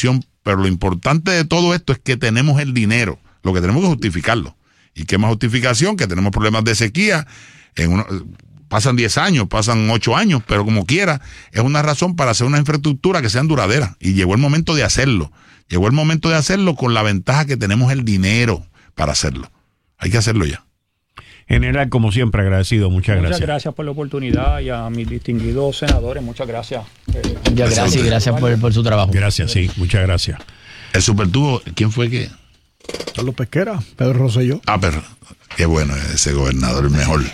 D: pero lo importante de todo esto es que tenemos el dinero. Lo que tenemos que justificarlo. ¿Y qué más justificación? Que tenemos problemas de sequía. En uno, pasan diez años, pasan ocho años, pero como quiera, es una razón para hacer una infraestructura que sean duraderas. Y llegó el momento de hacerlo. Llegó el momento de hacerlo con la ventaja que tenemos el dinero para hacerlo. Hay que hacerlo ya.
B: General, como siempre, agradecido. Muchas,
M: muchas
B: gracias.
M: Muchas gracias por la oportunidad y a mis distinguidos senadores. Muchas gracias.
E: Eh, muchas gracias y gracias por, por su trabajo.
B: Gracias, sí. Muchas gracias.
D: El supertubo, ¿quién fue que?
C: Carlos Pesquera, Pedro Rosselló.
D: Ah, pero qué bueno ese gobernador, el mejor.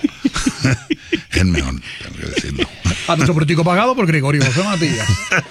D: El mejor, tengo que decirlo.
C: A nuestro político pagado por Gregorio José Matías.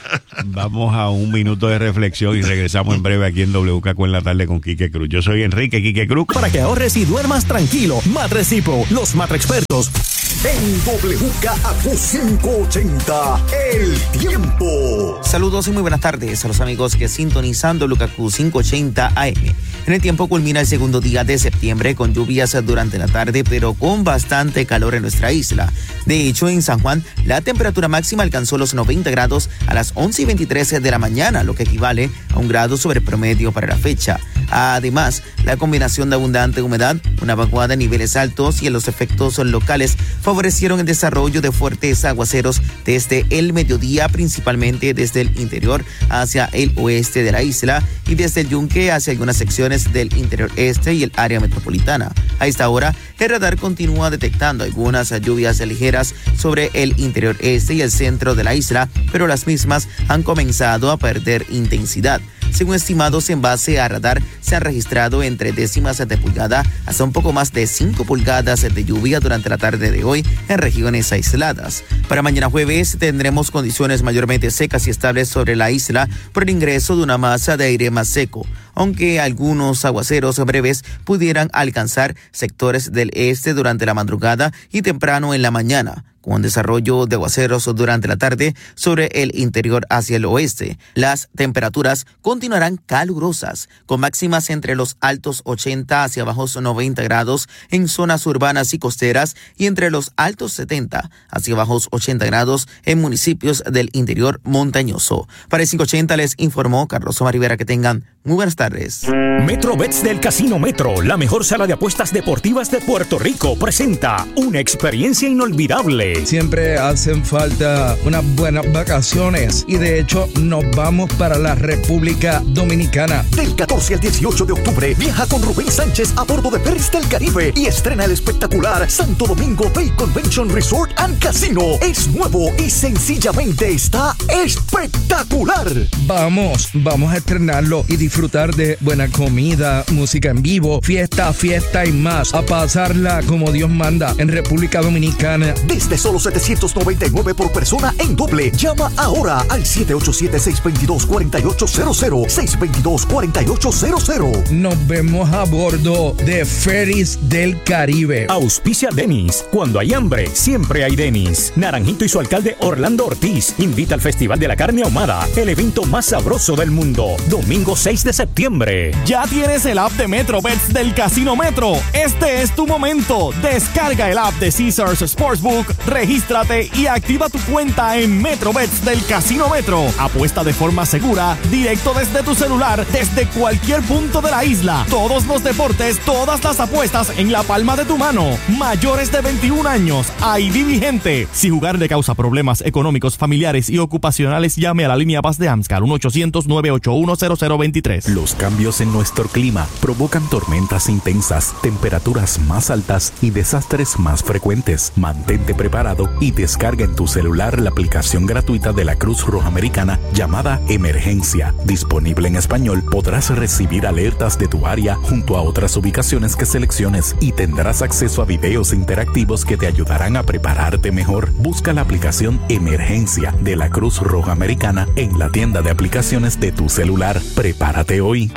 B: Vamos a un minuto de reflexión y regresamos en breve aquí en W K Q en la tarde con Quique Cruz. Yo soy Enrique Quique Cruz.
F: Para que ahorres y duermas tranquilo, Matres Hippo, los Matrexpertos. En W K Q quinientos ochenta, el tiempo.
N: Saludos y muy buenas tardes a los amigos que sintonizan W K Q quinientos ochenta A M. En el tiempo culmina el segundo día de septiembre con lluvias durante la tarde, pero con bastante calor en nuestra isla. De hecho, en San Juan, la temperatura máxima alcanzó los noventa grados a las once y veintitrés de la mañana, lo que equivale a un grado sobre promedio para la fecha. Además, la combinación de abundante humedad, una vaguada en niveles altos y los efectos locales favorecieron el desarrollo de fuertes aguaceros desde el mediodía, principalmente desde el interior hacia el oeste de la isla y desde el Yunque hacia algunas secciones del interior este y el área metropolitana. A esta hora, el radar continúa detectando algunas lluvias ligeras sobre el interior este y el centro de la isla, pero las mismas han comenzado a perder intensidad. Según estimados en base a radar, se han registrado entre décimas de pulgada hasta un poco más de cinco pulgadas de lluvia durante la tarde de hoy en regiones aisladas. Para mañana jueves tendremos condiciones mayormente secas y estables sobre la isla por el ingreso de una masa de aire más seco, aunque algunos aguaceros breves pudieran alcanzar sectores del este durante la madrugada y temprano en la mañana, con desarrollo de aguaceros durante la tarde sobre el interior hacia el oeste. Las temperaturas continuarán calurosas, con máximas entre los altos ochenta hacia bajos noventa grados en zonas urbanas y costeras y entre los altos setenta hacia bajos ochenta grados en municipios del interior montañoso. Para el quinientos ochenta les informó Carlos Omar Rivera. Que tengan muy buenas tardes.
H: MetroBets del Casino Metro, la mejor sala de apuestas deportivas de Puerto Rico, presenta una experiencia inolvidable.
I: Siempre hacen falta unas buenas vacaciones y de hecho nos vamos para la República Dominicana.
F: Del catorce al dieciocho de octubre viaja con Rubén Sánchez a bordo de Ferris del Caribe y estrena el espectacular Santo Domingo Bay Convention Resort and Casino. Es nuevo y sencillamente está espectacular.
I: Vamos, vamos a estrenarlo y disfrutar de buena comida, música en vivo, fiesta, fiesta y más. A pasarla como Dios manda en República Dominicana.
F: Desde solo setecientos noventa y nueve por persona en doble. Llama ahora al siete ocho siete, seis dos dos, cuatro ocho cero cero, seis dos dos, cuatro ocho cero cero.
I: Nos vemos a bordo de Ferris del Caribe.
H: Auspicia Denis. Cuando hay hambre, siempre hay Denis. Naranjito y su alcalde Orlando Ortiz invita al Festival de la Carne Ahumada, el evento más sabroso del mundo. Domingo seis de septiembre.
O: Ya tienes el app de MetroBets del Casino Metro. Este es tu momento. Descarga el app de Caesars Sportsbook, regístrate y activa tu cuenta en MetroBets del Casino Metro. Apuesta de forma segura, directo desde tu celular, desde cualquier punto de la isla. Todos los deportes, todas las apuestas en la palma de tu mano. Mayores de veintiún años, I D vigente. Si jugar le causa problemas económicos, familiares y ocupacionales, llame a la línea Paz de AMSCAR uno ochocientos, nueve ocho uno, cero cero dos tres.
H: Los cambios en nuestro clima provocan tormentas intensas, temperaturas más altas y desastres más frecuentes. Mantente preparado y descarga en tu celular la aplicación gratuita de la Cruz Roja Americana llamada Emergencia. Disponible en español, podrás recibir alertas de tu área junto a otras ubicaciones que selecciones y tendrás acceso a videos interactivos que te ayudarán a prepararte mejor. Busca la aplicación Emergencia de la Cruz Roja Americana en la tienda de aplicaciones de tu celular. Prepárate hoy.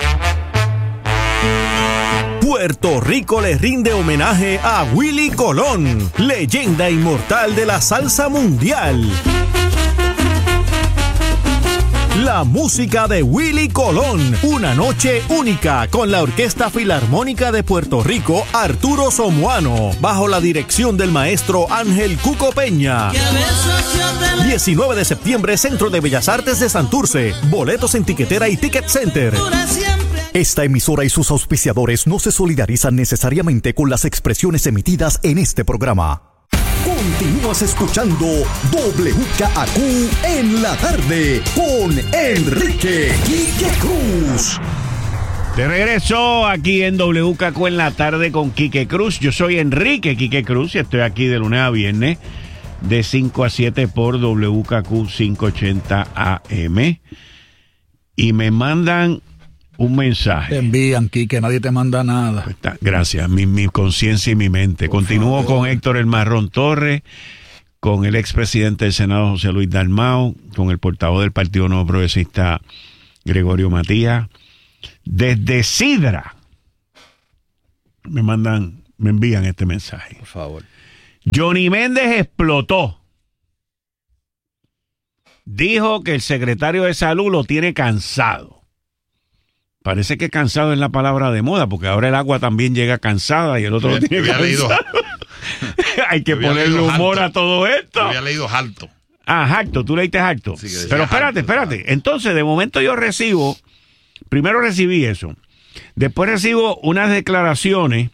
L: Puerto Rico le rinde homenaje a Willie Colón, leyenda inmortal de la salsa mundial. La música de Willy Colón. Una noche única con la Orquesta Filarmónica de Puerto Rico, Arturo Somoano, bajo la dirección del maestro Ángel Cuco Peña. diecinueve de septiembre, Centro de Bellas Artes de Santurce. Boletos en Tiquetera y Ticket Center.
F: Esta emisora y sus auspiciadores no se solidarizan necesariamente con las expresiones emitidas en este programa. Continúas escuchando W K A Q en la tarde con Enrique Quique Cruz.
B: De regreso aquí en W K Q en la tarde con Quique Cruz. Yo soy Enrique Quique Cruz y estoy aquí de lunes a viernes de cinco a siete por W K Q quinientos ochenta A M. Y me mandan un mensaje.
C: Te envían, Quique, nadie te manda nada.
B: Pues está, gracias, mi, mi conciencia y mi mente. Por Continúo favor. Con Héctor El Marrón Torres, con el expresidente del Senado José Luis Dalmau, con el portavoz del Partido Nuevo Progresista Gregorio Matías. Desde Sidra me mandan, me envían este mensaje.
C: Por favor.
B: Johnny Méndez explotó. Dijo que el secretario de Salud lo tiene cansado. Parece que cansado es la palabra de moda, porque ahora el agua también llega cansada y el otro lo tiene cansado. Leído, hay que ponerle humor harto. A todo esto.
D: Yo había leído harto.
B: Ah, harto, tú leíste harto. Sí, pero espérate, harto, espérate. Claro. Entonces, de momento yo recibo, primero recibí eso, después recibo unas declaraciones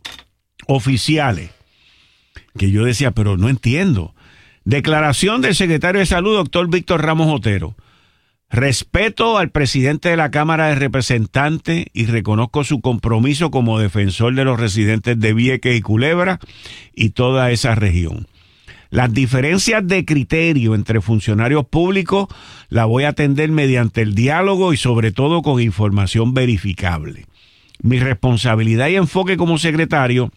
B: oficiales que yo decía, pero no entiendo. Declaración del secretario de Salud, doctor Víctor Ramos Otero. Respeto al presidente de la Cámara de Representantes y reconozco su compromiso como defensor de los residentes de Vieques y Culebra y toda esa región. Las diferencias de criterio entre funcionarios públicos las voy a atender mediante el diálogo y sobre todo con información verificable. Mi responsabilidad y enfoque como secretario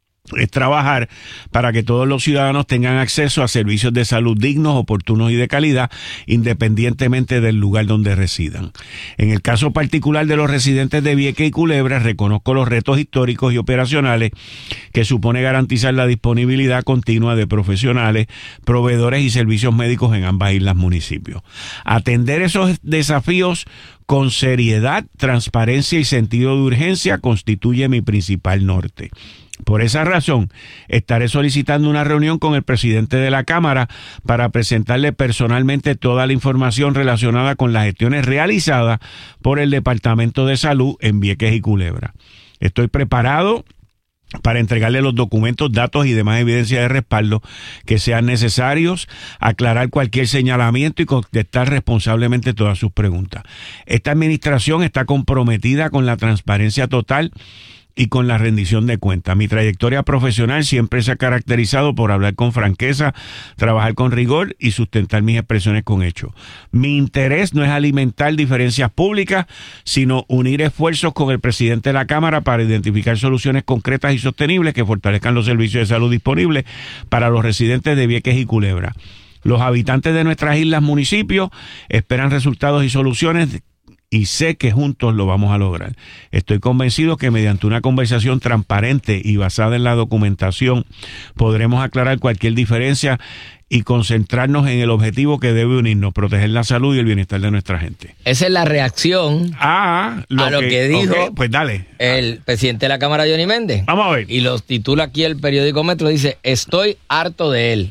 B: es trabajar para que todos los ciudadanos tengan acceso a servicios de salud dignos, oportunos y de calidad, independientemente del lugar donde residan. En el caso particular de los residentes de Vieques y Culebra, reconozco los retos históricos y operacionales que supone garantizar la disponibilidad continua de profesionales, proveedores y servicios médicos en ambas islas municipios. Atender esos desafíos con seriedad, transparencia y sentido de urgencia constituye mi principal norte. Por esa razón, estaré solicitando una reunión con el presidente de la Cámara para presentarle personalmente toda la información relacionada con las gestiones realizadas por el Departamento de Salud en Vieques y Culebra. Estoy preparado para entregarle los documentos, datos y demás evidencia de respaldo que sean necesarios, aclarar cualquier señalamiento y contestar responsablemente todas sus preguntas. Esta administración está comprometida con la transparencia total y con la rendición de cuentas. Mi trayectoria profesional siempre se ha caracterizado por hablar con franqueza, trabajar con rigor y sustentar mis expresiones con hechos. Mi interés no es alimentar diferencias públicas, sino unir esfuerzos con el presidente de la Cámara para identificar soluciones concretas y sostenibles que fortalezcan los servicios de salud disponibles para los residentes de Vieques y Culebra. Los habitantes de nuestras islas municipios esperan resultados y soluciones y sé que juntos lo vamos a lograr. Estoy convencido que mediante una conversación transparente y basada en la documentación podremos aclarar cualquier diferencia y concentrarnos en el objetivo que debe unirnos, proteger la salud y el bienestar de nuestra gente.
E: Esa es la reacción
B: ah, lo
E: a lo que, que dijo
B: okay, pues dale.
E: el presidente de la Cámara, Johnny Méndez.
B: Vamos a ver.
E: Y lo titula aquí el periódico Metro, dice, estoy harto de él.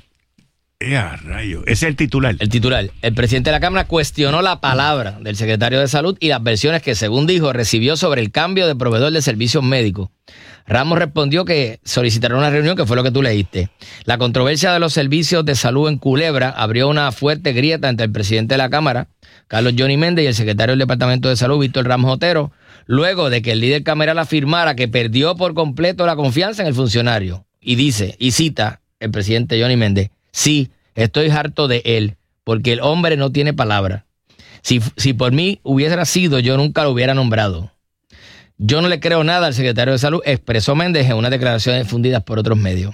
B: ¡Eh, rayo! Ese es el titular.
E: El titular. El presidente de la Cámara cuestionó la palabra del secretario de Salud y las versiones que, según dijo, recibió sobre el cambio de proveedor de servicios médicos. Ramos respondió que solicitará una reunión, que fue lo que tú leíste. La controversia de los servicios de salud en Culebra abrió una fuerte grieta entre el presidente de la Cámara, Carlos Johnny Méndez, y el secretario del Departamento de Salud, Víctor Ramos Otero, luego de que el líder cameral afirmara que perdió por completo la confianza en el funcionario. Y dice, y cita el presidente Johnny Méndez, sí, estoy harto de él, porque el hombre no tiene palabra. Si, si por mí hubiera sido, yo nunca lo hubiera nombrado. Yo no le creo nada al secretario de Salud, expresó Méndez en unas declaraciones difundidas por otros medios.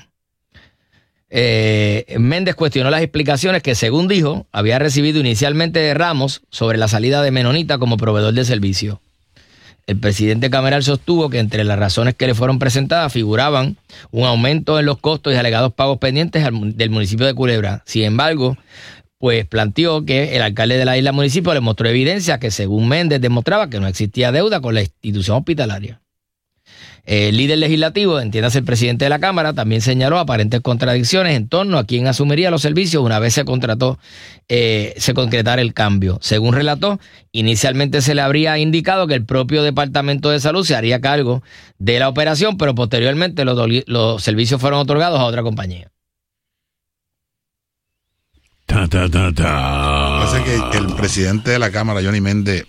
E: Eh, Méndez cuestionó las explicaciones que, según dijo, había recibido inicialmente de Ramos sobre la salida de Menonita como proveedor de servicio. El presidente cameral sostuvo que entre las razones que le fueron presentadas figuraban un aumento en los costos y alegados pagos pendientes al, del municipio de Culebra. Sin embargo, pues planteó que el alcalde de la isla municipio le mostró evidencia que según Méndez demostraba que no existía deuda con la institución hospitalaria. El líder legislativo, entiéndase el presidente de la Cámara, también señaló aparentes contradicciones en torno a quién asumiría los servicios una vez se contrató, eh, se concretara el cambio. Según relató, inicialmente se le habría indicado que el propio Departamento de Salud se haría cargo de la operación, pero posteriormente los, los servicios fueron otorgados a otra compañía.
B: Ta, ta, ta, ta.
D: Pasa que el presidente de la Cámara, Johnny Méndez,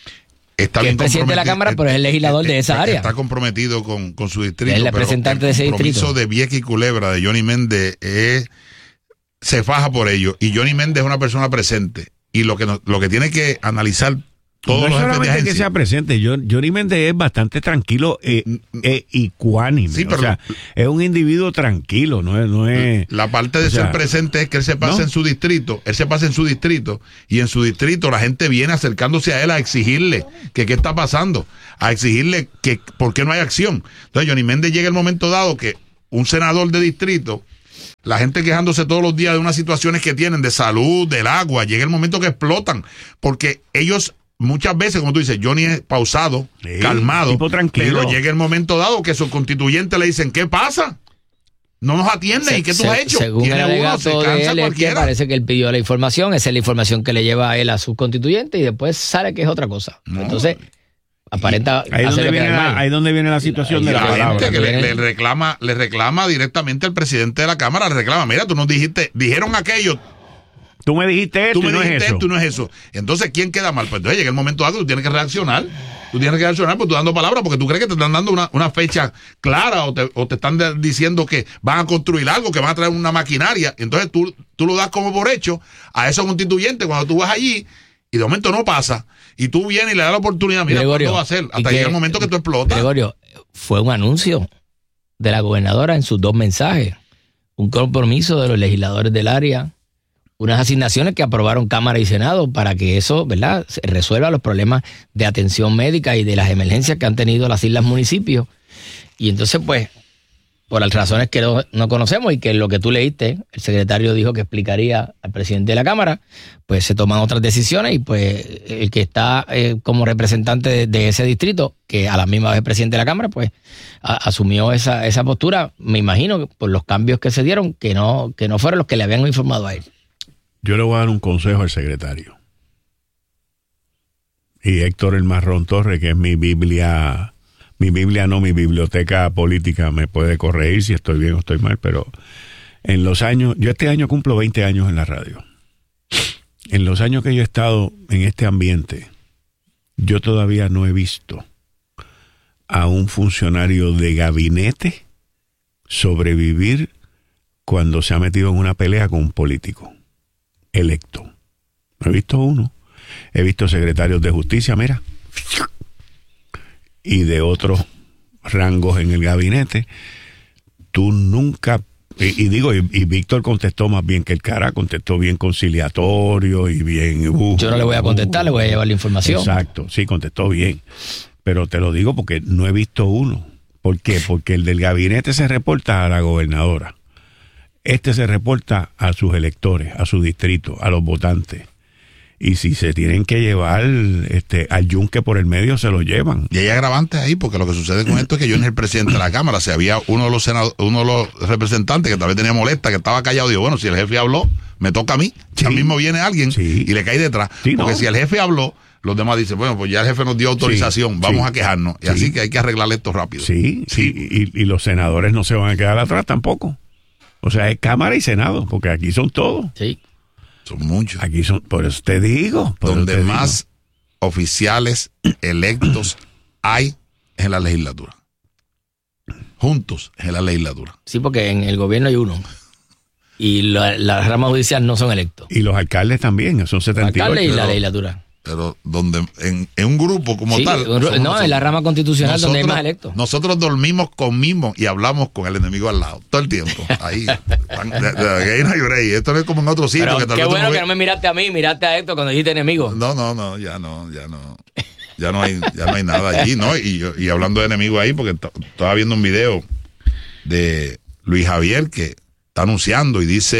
D: está
E: que
D: bien
E: es presidente de la Cámara, pero es el legislador de esa área.
D: Está comprometido con, con su distrito.
E: Es el representante de ese distrito.
D: El compromiso de Vieques y Culebra de Johnny Méndez es, se faja por ello. Y Johnny Méndez es una persona presente. Y lo que, no, lo que tiene que analizar todos
B: no
D: los
B: jefes de agencia, que sea presente. Yo, Johnny Méndez es bastante tranquilo eh, eh, y cuánime. Sí, pero o sea, es un individuo tranquilo, no es, no es
D: la parte de ser sea, presente es que él se pasa ¿no? en su distrito, él se pasa en su distrito y en su distrito la gente viene acercándose a él a exigirle que qué está pasando, a exigirle que por qué no hay acción. Entonces Johnny Méndez llega el momento dado que un senador de distrito, la gente quejándose todos los días de unas situaciones que tienen de salud, del agua, llega el momento que explotan, porque ellos muchas veces, como tú dices, Johnny es pausado, sí, calmado, pero llega el momento dado que sus constituyentes le dicen, ¿qué pasa? No nos atienden, se, ¿y qué tú se, has hecho?
E: Según el alegato de él, es que parece que él pidió la información, esa es la información que le lleva a él a sus constituyentes y después sale que es otra cosa. No. Entonces, aparenta
B: ahí donde viene la, ahí donde viene la situación
D: y
B: de la,
D: la
B: palabra.
D: Gente que le, le reclama, le reclama directamente al presidente de la Cámara, le reclama, mira, tú nos dijiste, dijeron aquello.
B: Tú me dijiste esto,
D: tú me
B: y no
D: dijiste
B: es eso.
D: Esto, no es eso. Entonces, ¿quién queda mal? Pues entonces llega el momento dado que tú tienes que reaccionar. Tú tienes que reaccionar porque tú dando palabras porque tú crees que te están dando una, una fecha clara o te, o te están de, diciendo que van a construir algo, que van a traer una maquinaria. Entonces tú, tú lo das como por hecho a esos constituyentes cuando tú vas allí y de momento no pasa. Y tú vienes y le das la oportunidad. Mira, ¿cuándo va a ser? Hasta que llega el momento que tú explotas.
E: Gregorio, fue un anuncio de la gobernadora en sus dos mensajes. Un compromiso de los legisladores del área. Unas asignaciones que aprobaron Cámara y Senado para que eso, ¿verdad?, se resuelva los problemas de atención médica y de las emergencias que han tenido las islas municipios. Y entonces, pues, por las razones que no, no conocemos y que lo que tú leíste, el secretario dijo que explicaría al presidente de la Cámara, pues se toman otras decisiones y pues el que está eh, como representante de, de ese distrito, que a la misma vez es presidente de la Cámara, pues a, asumió esa, esa postura, me imagino, por los cambios que se dieron, que no, que no fueron los que le habían informado a él.
B: Yo le voy a dar un consejo al secretario. Y Héctor El Marrón Torres, que es mi Biblia, mi Biblia no, mi biblioteca política, me puede corregir si estoy bien o estoy mal, pero en los años, yo este año cumplo veinte años en la radio. En los años que yo he estado en este ambiente, yo todavía no he visto a un funcionario de gabinete sobrevivir cuando se ha metido en una pelea con un político electo. No he visto uno. He visto secretarios de justicia, mira, y de otros rangos en el gabinete. Tú nunca, y, y digo, y, y Víctor contestó más bien que el cara, contestó bien conciliatorio y bien. Uh,
E: Yo no le voy a contestar, uh, le voy a llevar la información.
B: Exacto, sí, contestó bien. Pero te lo digo porque no he visto uno. ¿Por qué? Porque el del gabinete se reporta a la gobernadora. Este se reporta a sus electores, a su distrito, a los votantes. Y si se tienen que llevar este, al yunque por el medio, se lo llevan.
D: Y hay agravantes ahí, porque lo que sucede con esto es que yo no es el presidente de la Cámara. Si había uno de los senadores, uno de los representantes que tal vez tenía molesta, que estaba callado, digo, bueno, si el jefe habló, me toca a mí. Sí. Ya mismo viene alguien sí. y le cae detrás. Sí, porque no. si el jefe habló, los demás dicen, bueno, pues ya el jefe nos dio autorización, sí, vamos sí, a quejarnos. Y sí. así que hay que arreglar esto rápido.
B: Sí, sí. Y, y, y los senadores no se van a quedar atrás tampoco. O sea, es Cámara y Senado, porque aquí son todos.
E: Sí.
D: Son muchos.
B: Aquí son, por eso te digo. Por
D: Donde
B: te
D: más
B: digo.
D: oficiales electos hay es en la legislatura. Juntos es en la legislatura.
E: Sí, porque en el gobierno hay uno. Y la, la rama judicial no son electos.
B: Y los alcaldes también, son setenta y ocho.
E: Los alcaldes y la legislatura.
D: Pero donde en, en un grupo como
E: sí,
D: tal.
E: Un, no, nosotros, en la rama constitucional nosotros, donde hay más electos.
D: Nosotros dormimos conmigo y hablamos con el enemigo al lado, todo el tiempo. Ahí. Esto no es como en otro sitio.
E: Pero
D: que tal
E: qué
D: vez
E: bueno
D: no
E: que no me miraste a mí, miraste a Héctor cuando dijiste enemigo.
D: No, no, no, ya no, ya no. Ya no hay, ya no hay nada allí, ¿no? Y, y hablando de enemigo ahí, porque t- estaba viendo un video de Luis Javier que está anunciando y dice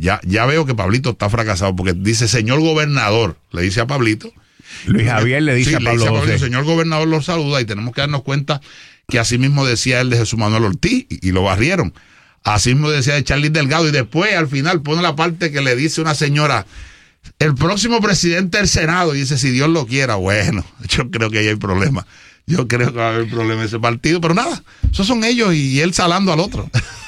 D: ya, ya veo que Pablito está fracasado, porque dice señor gobernador, le dice a Pablito.
B: Luis Javier le dice
D: sí,
B: a Pablo
D: le dice a Pablito,
B: José.
D: señor gobernador lo saluda, y tenemos que darnos cuenta que así mismo decía él de Jesús Manuel Ortiz, y, y lo barrieron. Así mismo decía de Charlie Delgado, y después al final pone la parte que le dice una señora, el próximo presidente del Senado, y dice, si Dios lo quiera. Bueno, yo creo que ahí hay problema. Yo creo que va a haber problema en ese partido, pero nada, esos son ellos y él salando al otro.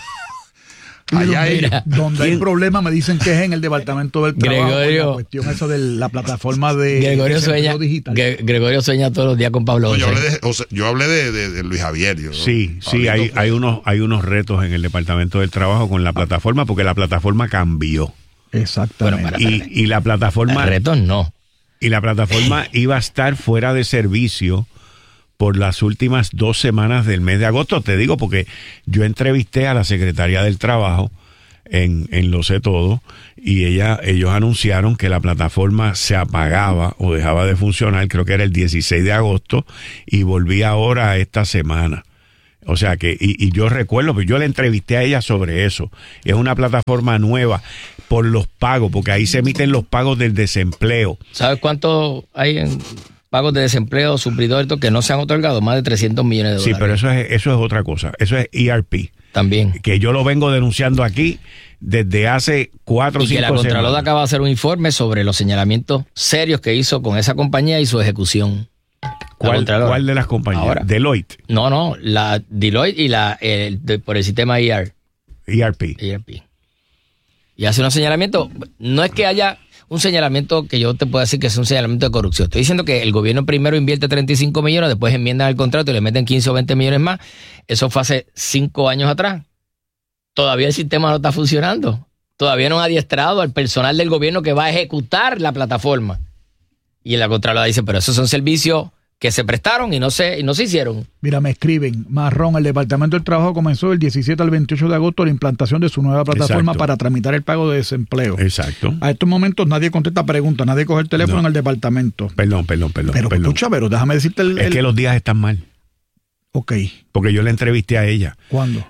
C: Allá Mira, donde ¿quién? Hay problema me dicen que es en el departamento del trabajo.
E: Gregorio,
C: la cuestión esa de la plataforma de
E: Gregorio sueña, digital. Gregorio sueña todos los días con Pablo José.
D: No, yo hablé de, o sea, yo hablé de, de, de Luis Javier. Yo,
B: sí, sí, hay, hay, unos, hay unos retos en el departamento del trabajo con la plataforma, porque la plataforma cambió.
C: Exactamente.
B: Bueno, para, para. Y, y la plataforma...
E: Retos no.
B: Y la plataforma iba a estar fuera de servicio por las últimas dos semanas del mes de agosto. Te digo porque yo entrevisté a la secretaria del Trabajo en, en Lo Sé Todo, y ella, ellos anunciaron que la plataforma se apagaba o dejaba de funcionar, creo que era el dieciséis de agosto, y volvía ahora esta semana. O sea que, y, y yo recuerdo, pues yo le entrevisté a ella sobre eso. Es una plataforma nueva por los pagos, porque ahí se emiten los pagos del desempleo.
E: ¿Sabes cuánto hay en pagos de desempleo, suplidores que no se han otorgado? Más de trescientos millones de dólares.
B: Sí, pero eso es, eso es otra cosa. Eso es E R P.
E: También.
B: Que yo lo vengo denunciando aquí desde hace cuatro o cinco semanas.
E: Y que la Contralora acaba de hacer un informe sobre los señalamientos serios que hizo con esa compañía y su ejecución.
B: ¿Cuál, ¿Cuál de las compañías?
E: Ahora,
B: Deloitte.
E: No, no, la Deloitte y la el, de, por el sistema E R.
B: E R P.
E: E R P. Y hace unos señalamientos. No es que haya un señalamiento que yo te pueda decir que es un señalamiento de corrupción. Estoy diciendo que el gobierno primero invierte treinta y cinco millones, después enmiendan el contrato y le meten quince o veinte millones más. Eso fue hace cinco años atrás. Todavía el sistema no está funcionando. Todavía no han adiestrado al personal del gobierno que va a ejecutar la plataforma. Y la Contralora dice, pero esos son servicios que se prestaron y no se, y no se hicieron.
C: Mira, me escriben, Marrón, el Departamento del Trabajo comenzó del diecisiete al veintiocho de agosto la implantación de su nueva plataforma. Exacto. Para tramitar el pago de desempleo.
B: Exacto.
C: A estos momentos nadie contesta preguntas, nadie coge el teléfono no. en el departamento.
B: Perdón, perdón, perdón.
C: Pero
B: perdón.
C: escucha, pero déjame decirte el,
B: Es
C: el...
B: que los días están mal.
C: Ok.
B: Porque yo le entrevisté a ella.
C: ¿Cuándo?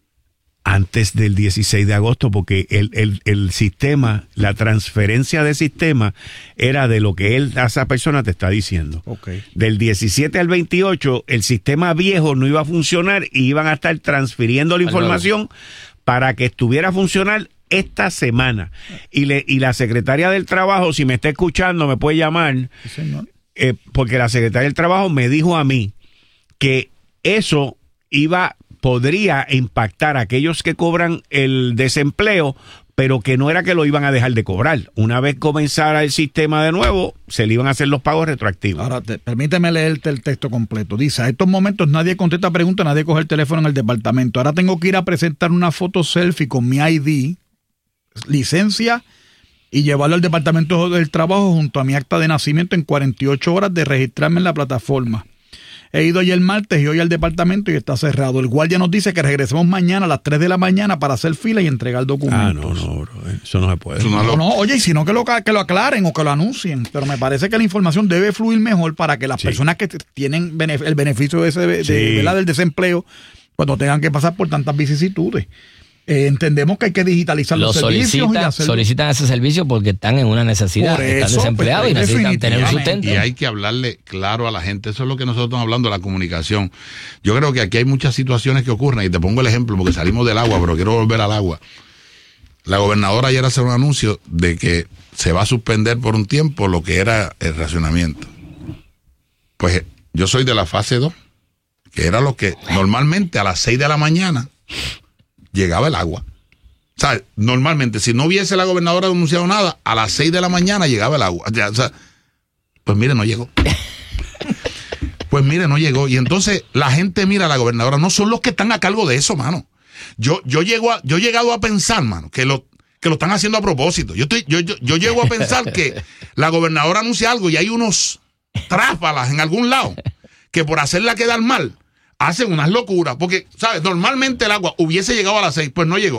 B: Antes del dieciséis de agosto, porque el, el, el sistema, la transferencia de sistema era de lo que él, esa persona te está diciendo.
C: Okay.
B: Del diecisiete al veintiocho, el sistema viejo no iba a funcionar y iban a estar transfiriendo la información para que estuviera a funcionar esta semana. Y, le, y la secretaria del Trabajo, si me está escuchando, me puede llamar,
C: sí, señor.
B: Eh, porque la secretaria del Trabajo me dijo a mí que eso iba podría impactar a aquellos que cobran el desempleo, pero que no era que lo iban a dejar de cobrar. Una vez comenzara el sistema de nuevo, se le iban a hacer los pagos retroactivos.
C: Ahora, te, permíteme leerte el texto completo. Dice, a estos momentos nadie contesta preguntas, nadie coge el teléfono en el departamento. Ahora tengo que ir a presentar una foto selfie con mi I D, licencia, y llevarlo al Departamento del Trabajo junto a mi acta de nacimiento en cuarenta y ocho horas de registrarme en la plataforma. He ido ayer martes y hoy al departamento y está cerrado. El guardia nos dice que regresemos mañana a las tres de la mañana para hacer fila y entregar documentos.
B: Ah, no, no, bro. Eso no se puede.
C: No, no, no, oye, y si no, que lo, que lo aclaren o que lo anuncien. Pero me parece que la información debe fluir mejor para que las sí. personas que tienen benef- el beneficio de ese, de, sí. de, ¿verdad? del desempleo, cuando tengan que pasar por tantas vicisitudes. Eh, entendemos que hay que digitalizar
E: lo
C: los servicios.
E: Solicita, y hacerlo. Solicitan ese servicio porque están en una necesidad,
C: Por
E: están
C: eso,
E: desempleados
C: pues,
E: y necesitan tener un sustento.
D: Y hay que hablarle claro a la gente. Eso es lo que nosotros estamos hablando, la comunicación. Yo creo que aquí hay muchas situaciones que ocurren, y te pongo el ejemplo porque salimos del agua, pero quiero volver al agua. La gobernadora ayer hace un anuncio de que se va a suspender por un tiempo lo que era el racionamiento. Pues yo soy de la fase dos, que era lo que normalmente a las seis de la mañana llegaba el agua. O sea, normalmente, si no hubiese la gobernadora anunciado nada, a las seis de la mañana llegaba el agua. O sea, pues mire, no llegó. Pues mire, no llegó. Y entonces la gente mira a la gobernadora. No son los que están a cargo de eso, mano. Yo, yo, llego a, yo he llegado a pensar, mano, que lo, que lo están haciendo a propósito. Yo, estoy, yo, yo, yo llego a pensar que la gobernadora anuncia algo y hay unos tráfalas en algún lado que por hacerla quedar mal hacen unas locuras, porque, ¿sabes? Normalmente el agua hubiese llegado a las seis, pues no llegó.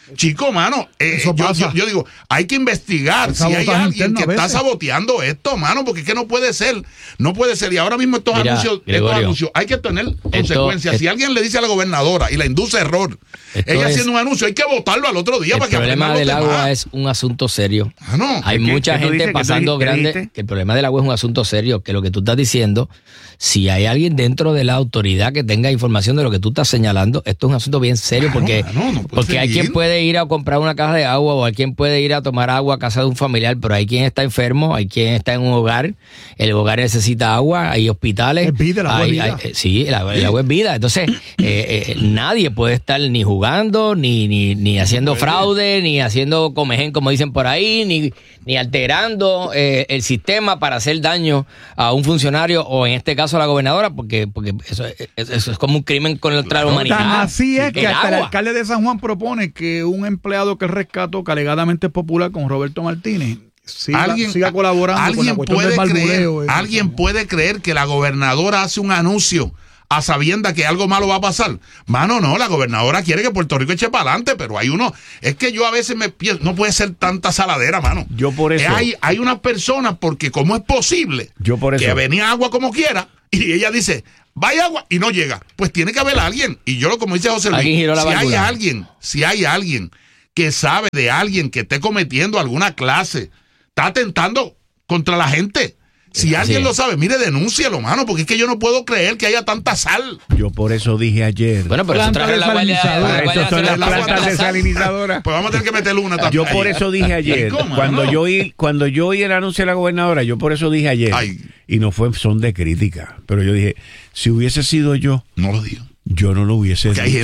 D: Chico, mano, eh, yo, yo, yo digo, hay que investigar si hay alguien que está saboteando esto, mano, porque es que no puede ser, no puede ser. Y ahora mismo estos, Mira, anuncios, estos anuncios, hay que tener esto, consecuencias. Esto, si alguien le dice a la gobernadora y la induce error, ella es, haciendo un anuncio, hay que votarlo al otro día para que aprendan los demás.
E: El problema del agua es un asunto serio.
D: Ah, no.
E: Hay mucha gente pasando grande, que el problema del agua es un asunto serio, que lo que tú estás diciendo, si hay alguien dentro de la autoridad que tenga información de lo que tú estás señalando, esto es un asunto bien serio, porque, no, no, no porque hay quien puede ir a comprar una caja de agua o hay quien puede ir a tomar agua a casa de un familiar, pero hay quien está enfermo, hay quien está en un hogar, el hogar necesita agua, hay hospitales.
C: Es vida, el agua
E: hay,
C: es vida.
E: Hay, sí, el agua, el agua es vida. Entonces, eh, eh, nadie puede estar ni jugando, ni, ni, ni haciendo fraude, ni haciendo comején, como dicen por ahí, ni, ni alterando eh, el sistema para hacer daño a un funcionario o en este caso a la gobernadora, porque, porque eso, eso, eso es como un crimen contra la humanidad.
C: Así es que hasta el alcalde de San Juan propone que un empleado que rescató, que alegadamente es popular con Roberto Martínez, siga,
D: ¿Alguien,
C: siga colaborando
D: ¿alguien
C: con la cuestión
D: puede
C: del
D: creer,
C: barbuleo.
D: ¿Alguien puede creer que la gobernadora hace un anuncio a sabienda que algo malo va a pasar? Mano, no, la gobernadora quiere que Puerto Rico eche para adelante, pero hay uno, es que yo a veces me pienso, no puede ser tanta saladera, mano.
B: Yo por eso.
D: Hay, hay unas personas, porque ¿cómo es posible
B: yo por eso.
D: que venía agua como quiera y ella dice, vaya agua y no llega? Pues tiene que haber alguien. Y yo, como dice José Luis, si hay alguien, si hay alguien que sabe de alguien que esté cometiendo alguna clase, está atentando contra la gente. Si alguien sí lo sabe, mire, denúncialo, mano, porque es que yo no puedo creer que haya tanta sal.
B: Yo por eso dije ayer.
E: Bueno, pero eso traje la guardia.
B: Eso son las plantas desalinizadoras.
D: Pues vamos a tener que meterle una también.
B: Yo por eso dije ayer, cuando yo oí, cuando yo oí el anuncio de la gobernadora, yo por eso dije ayer, Ay. y no fue son de crítica, pero yo dije, si hubiese sido yo,
D: no lo digo.
B: Yo no lo hubiese dicho.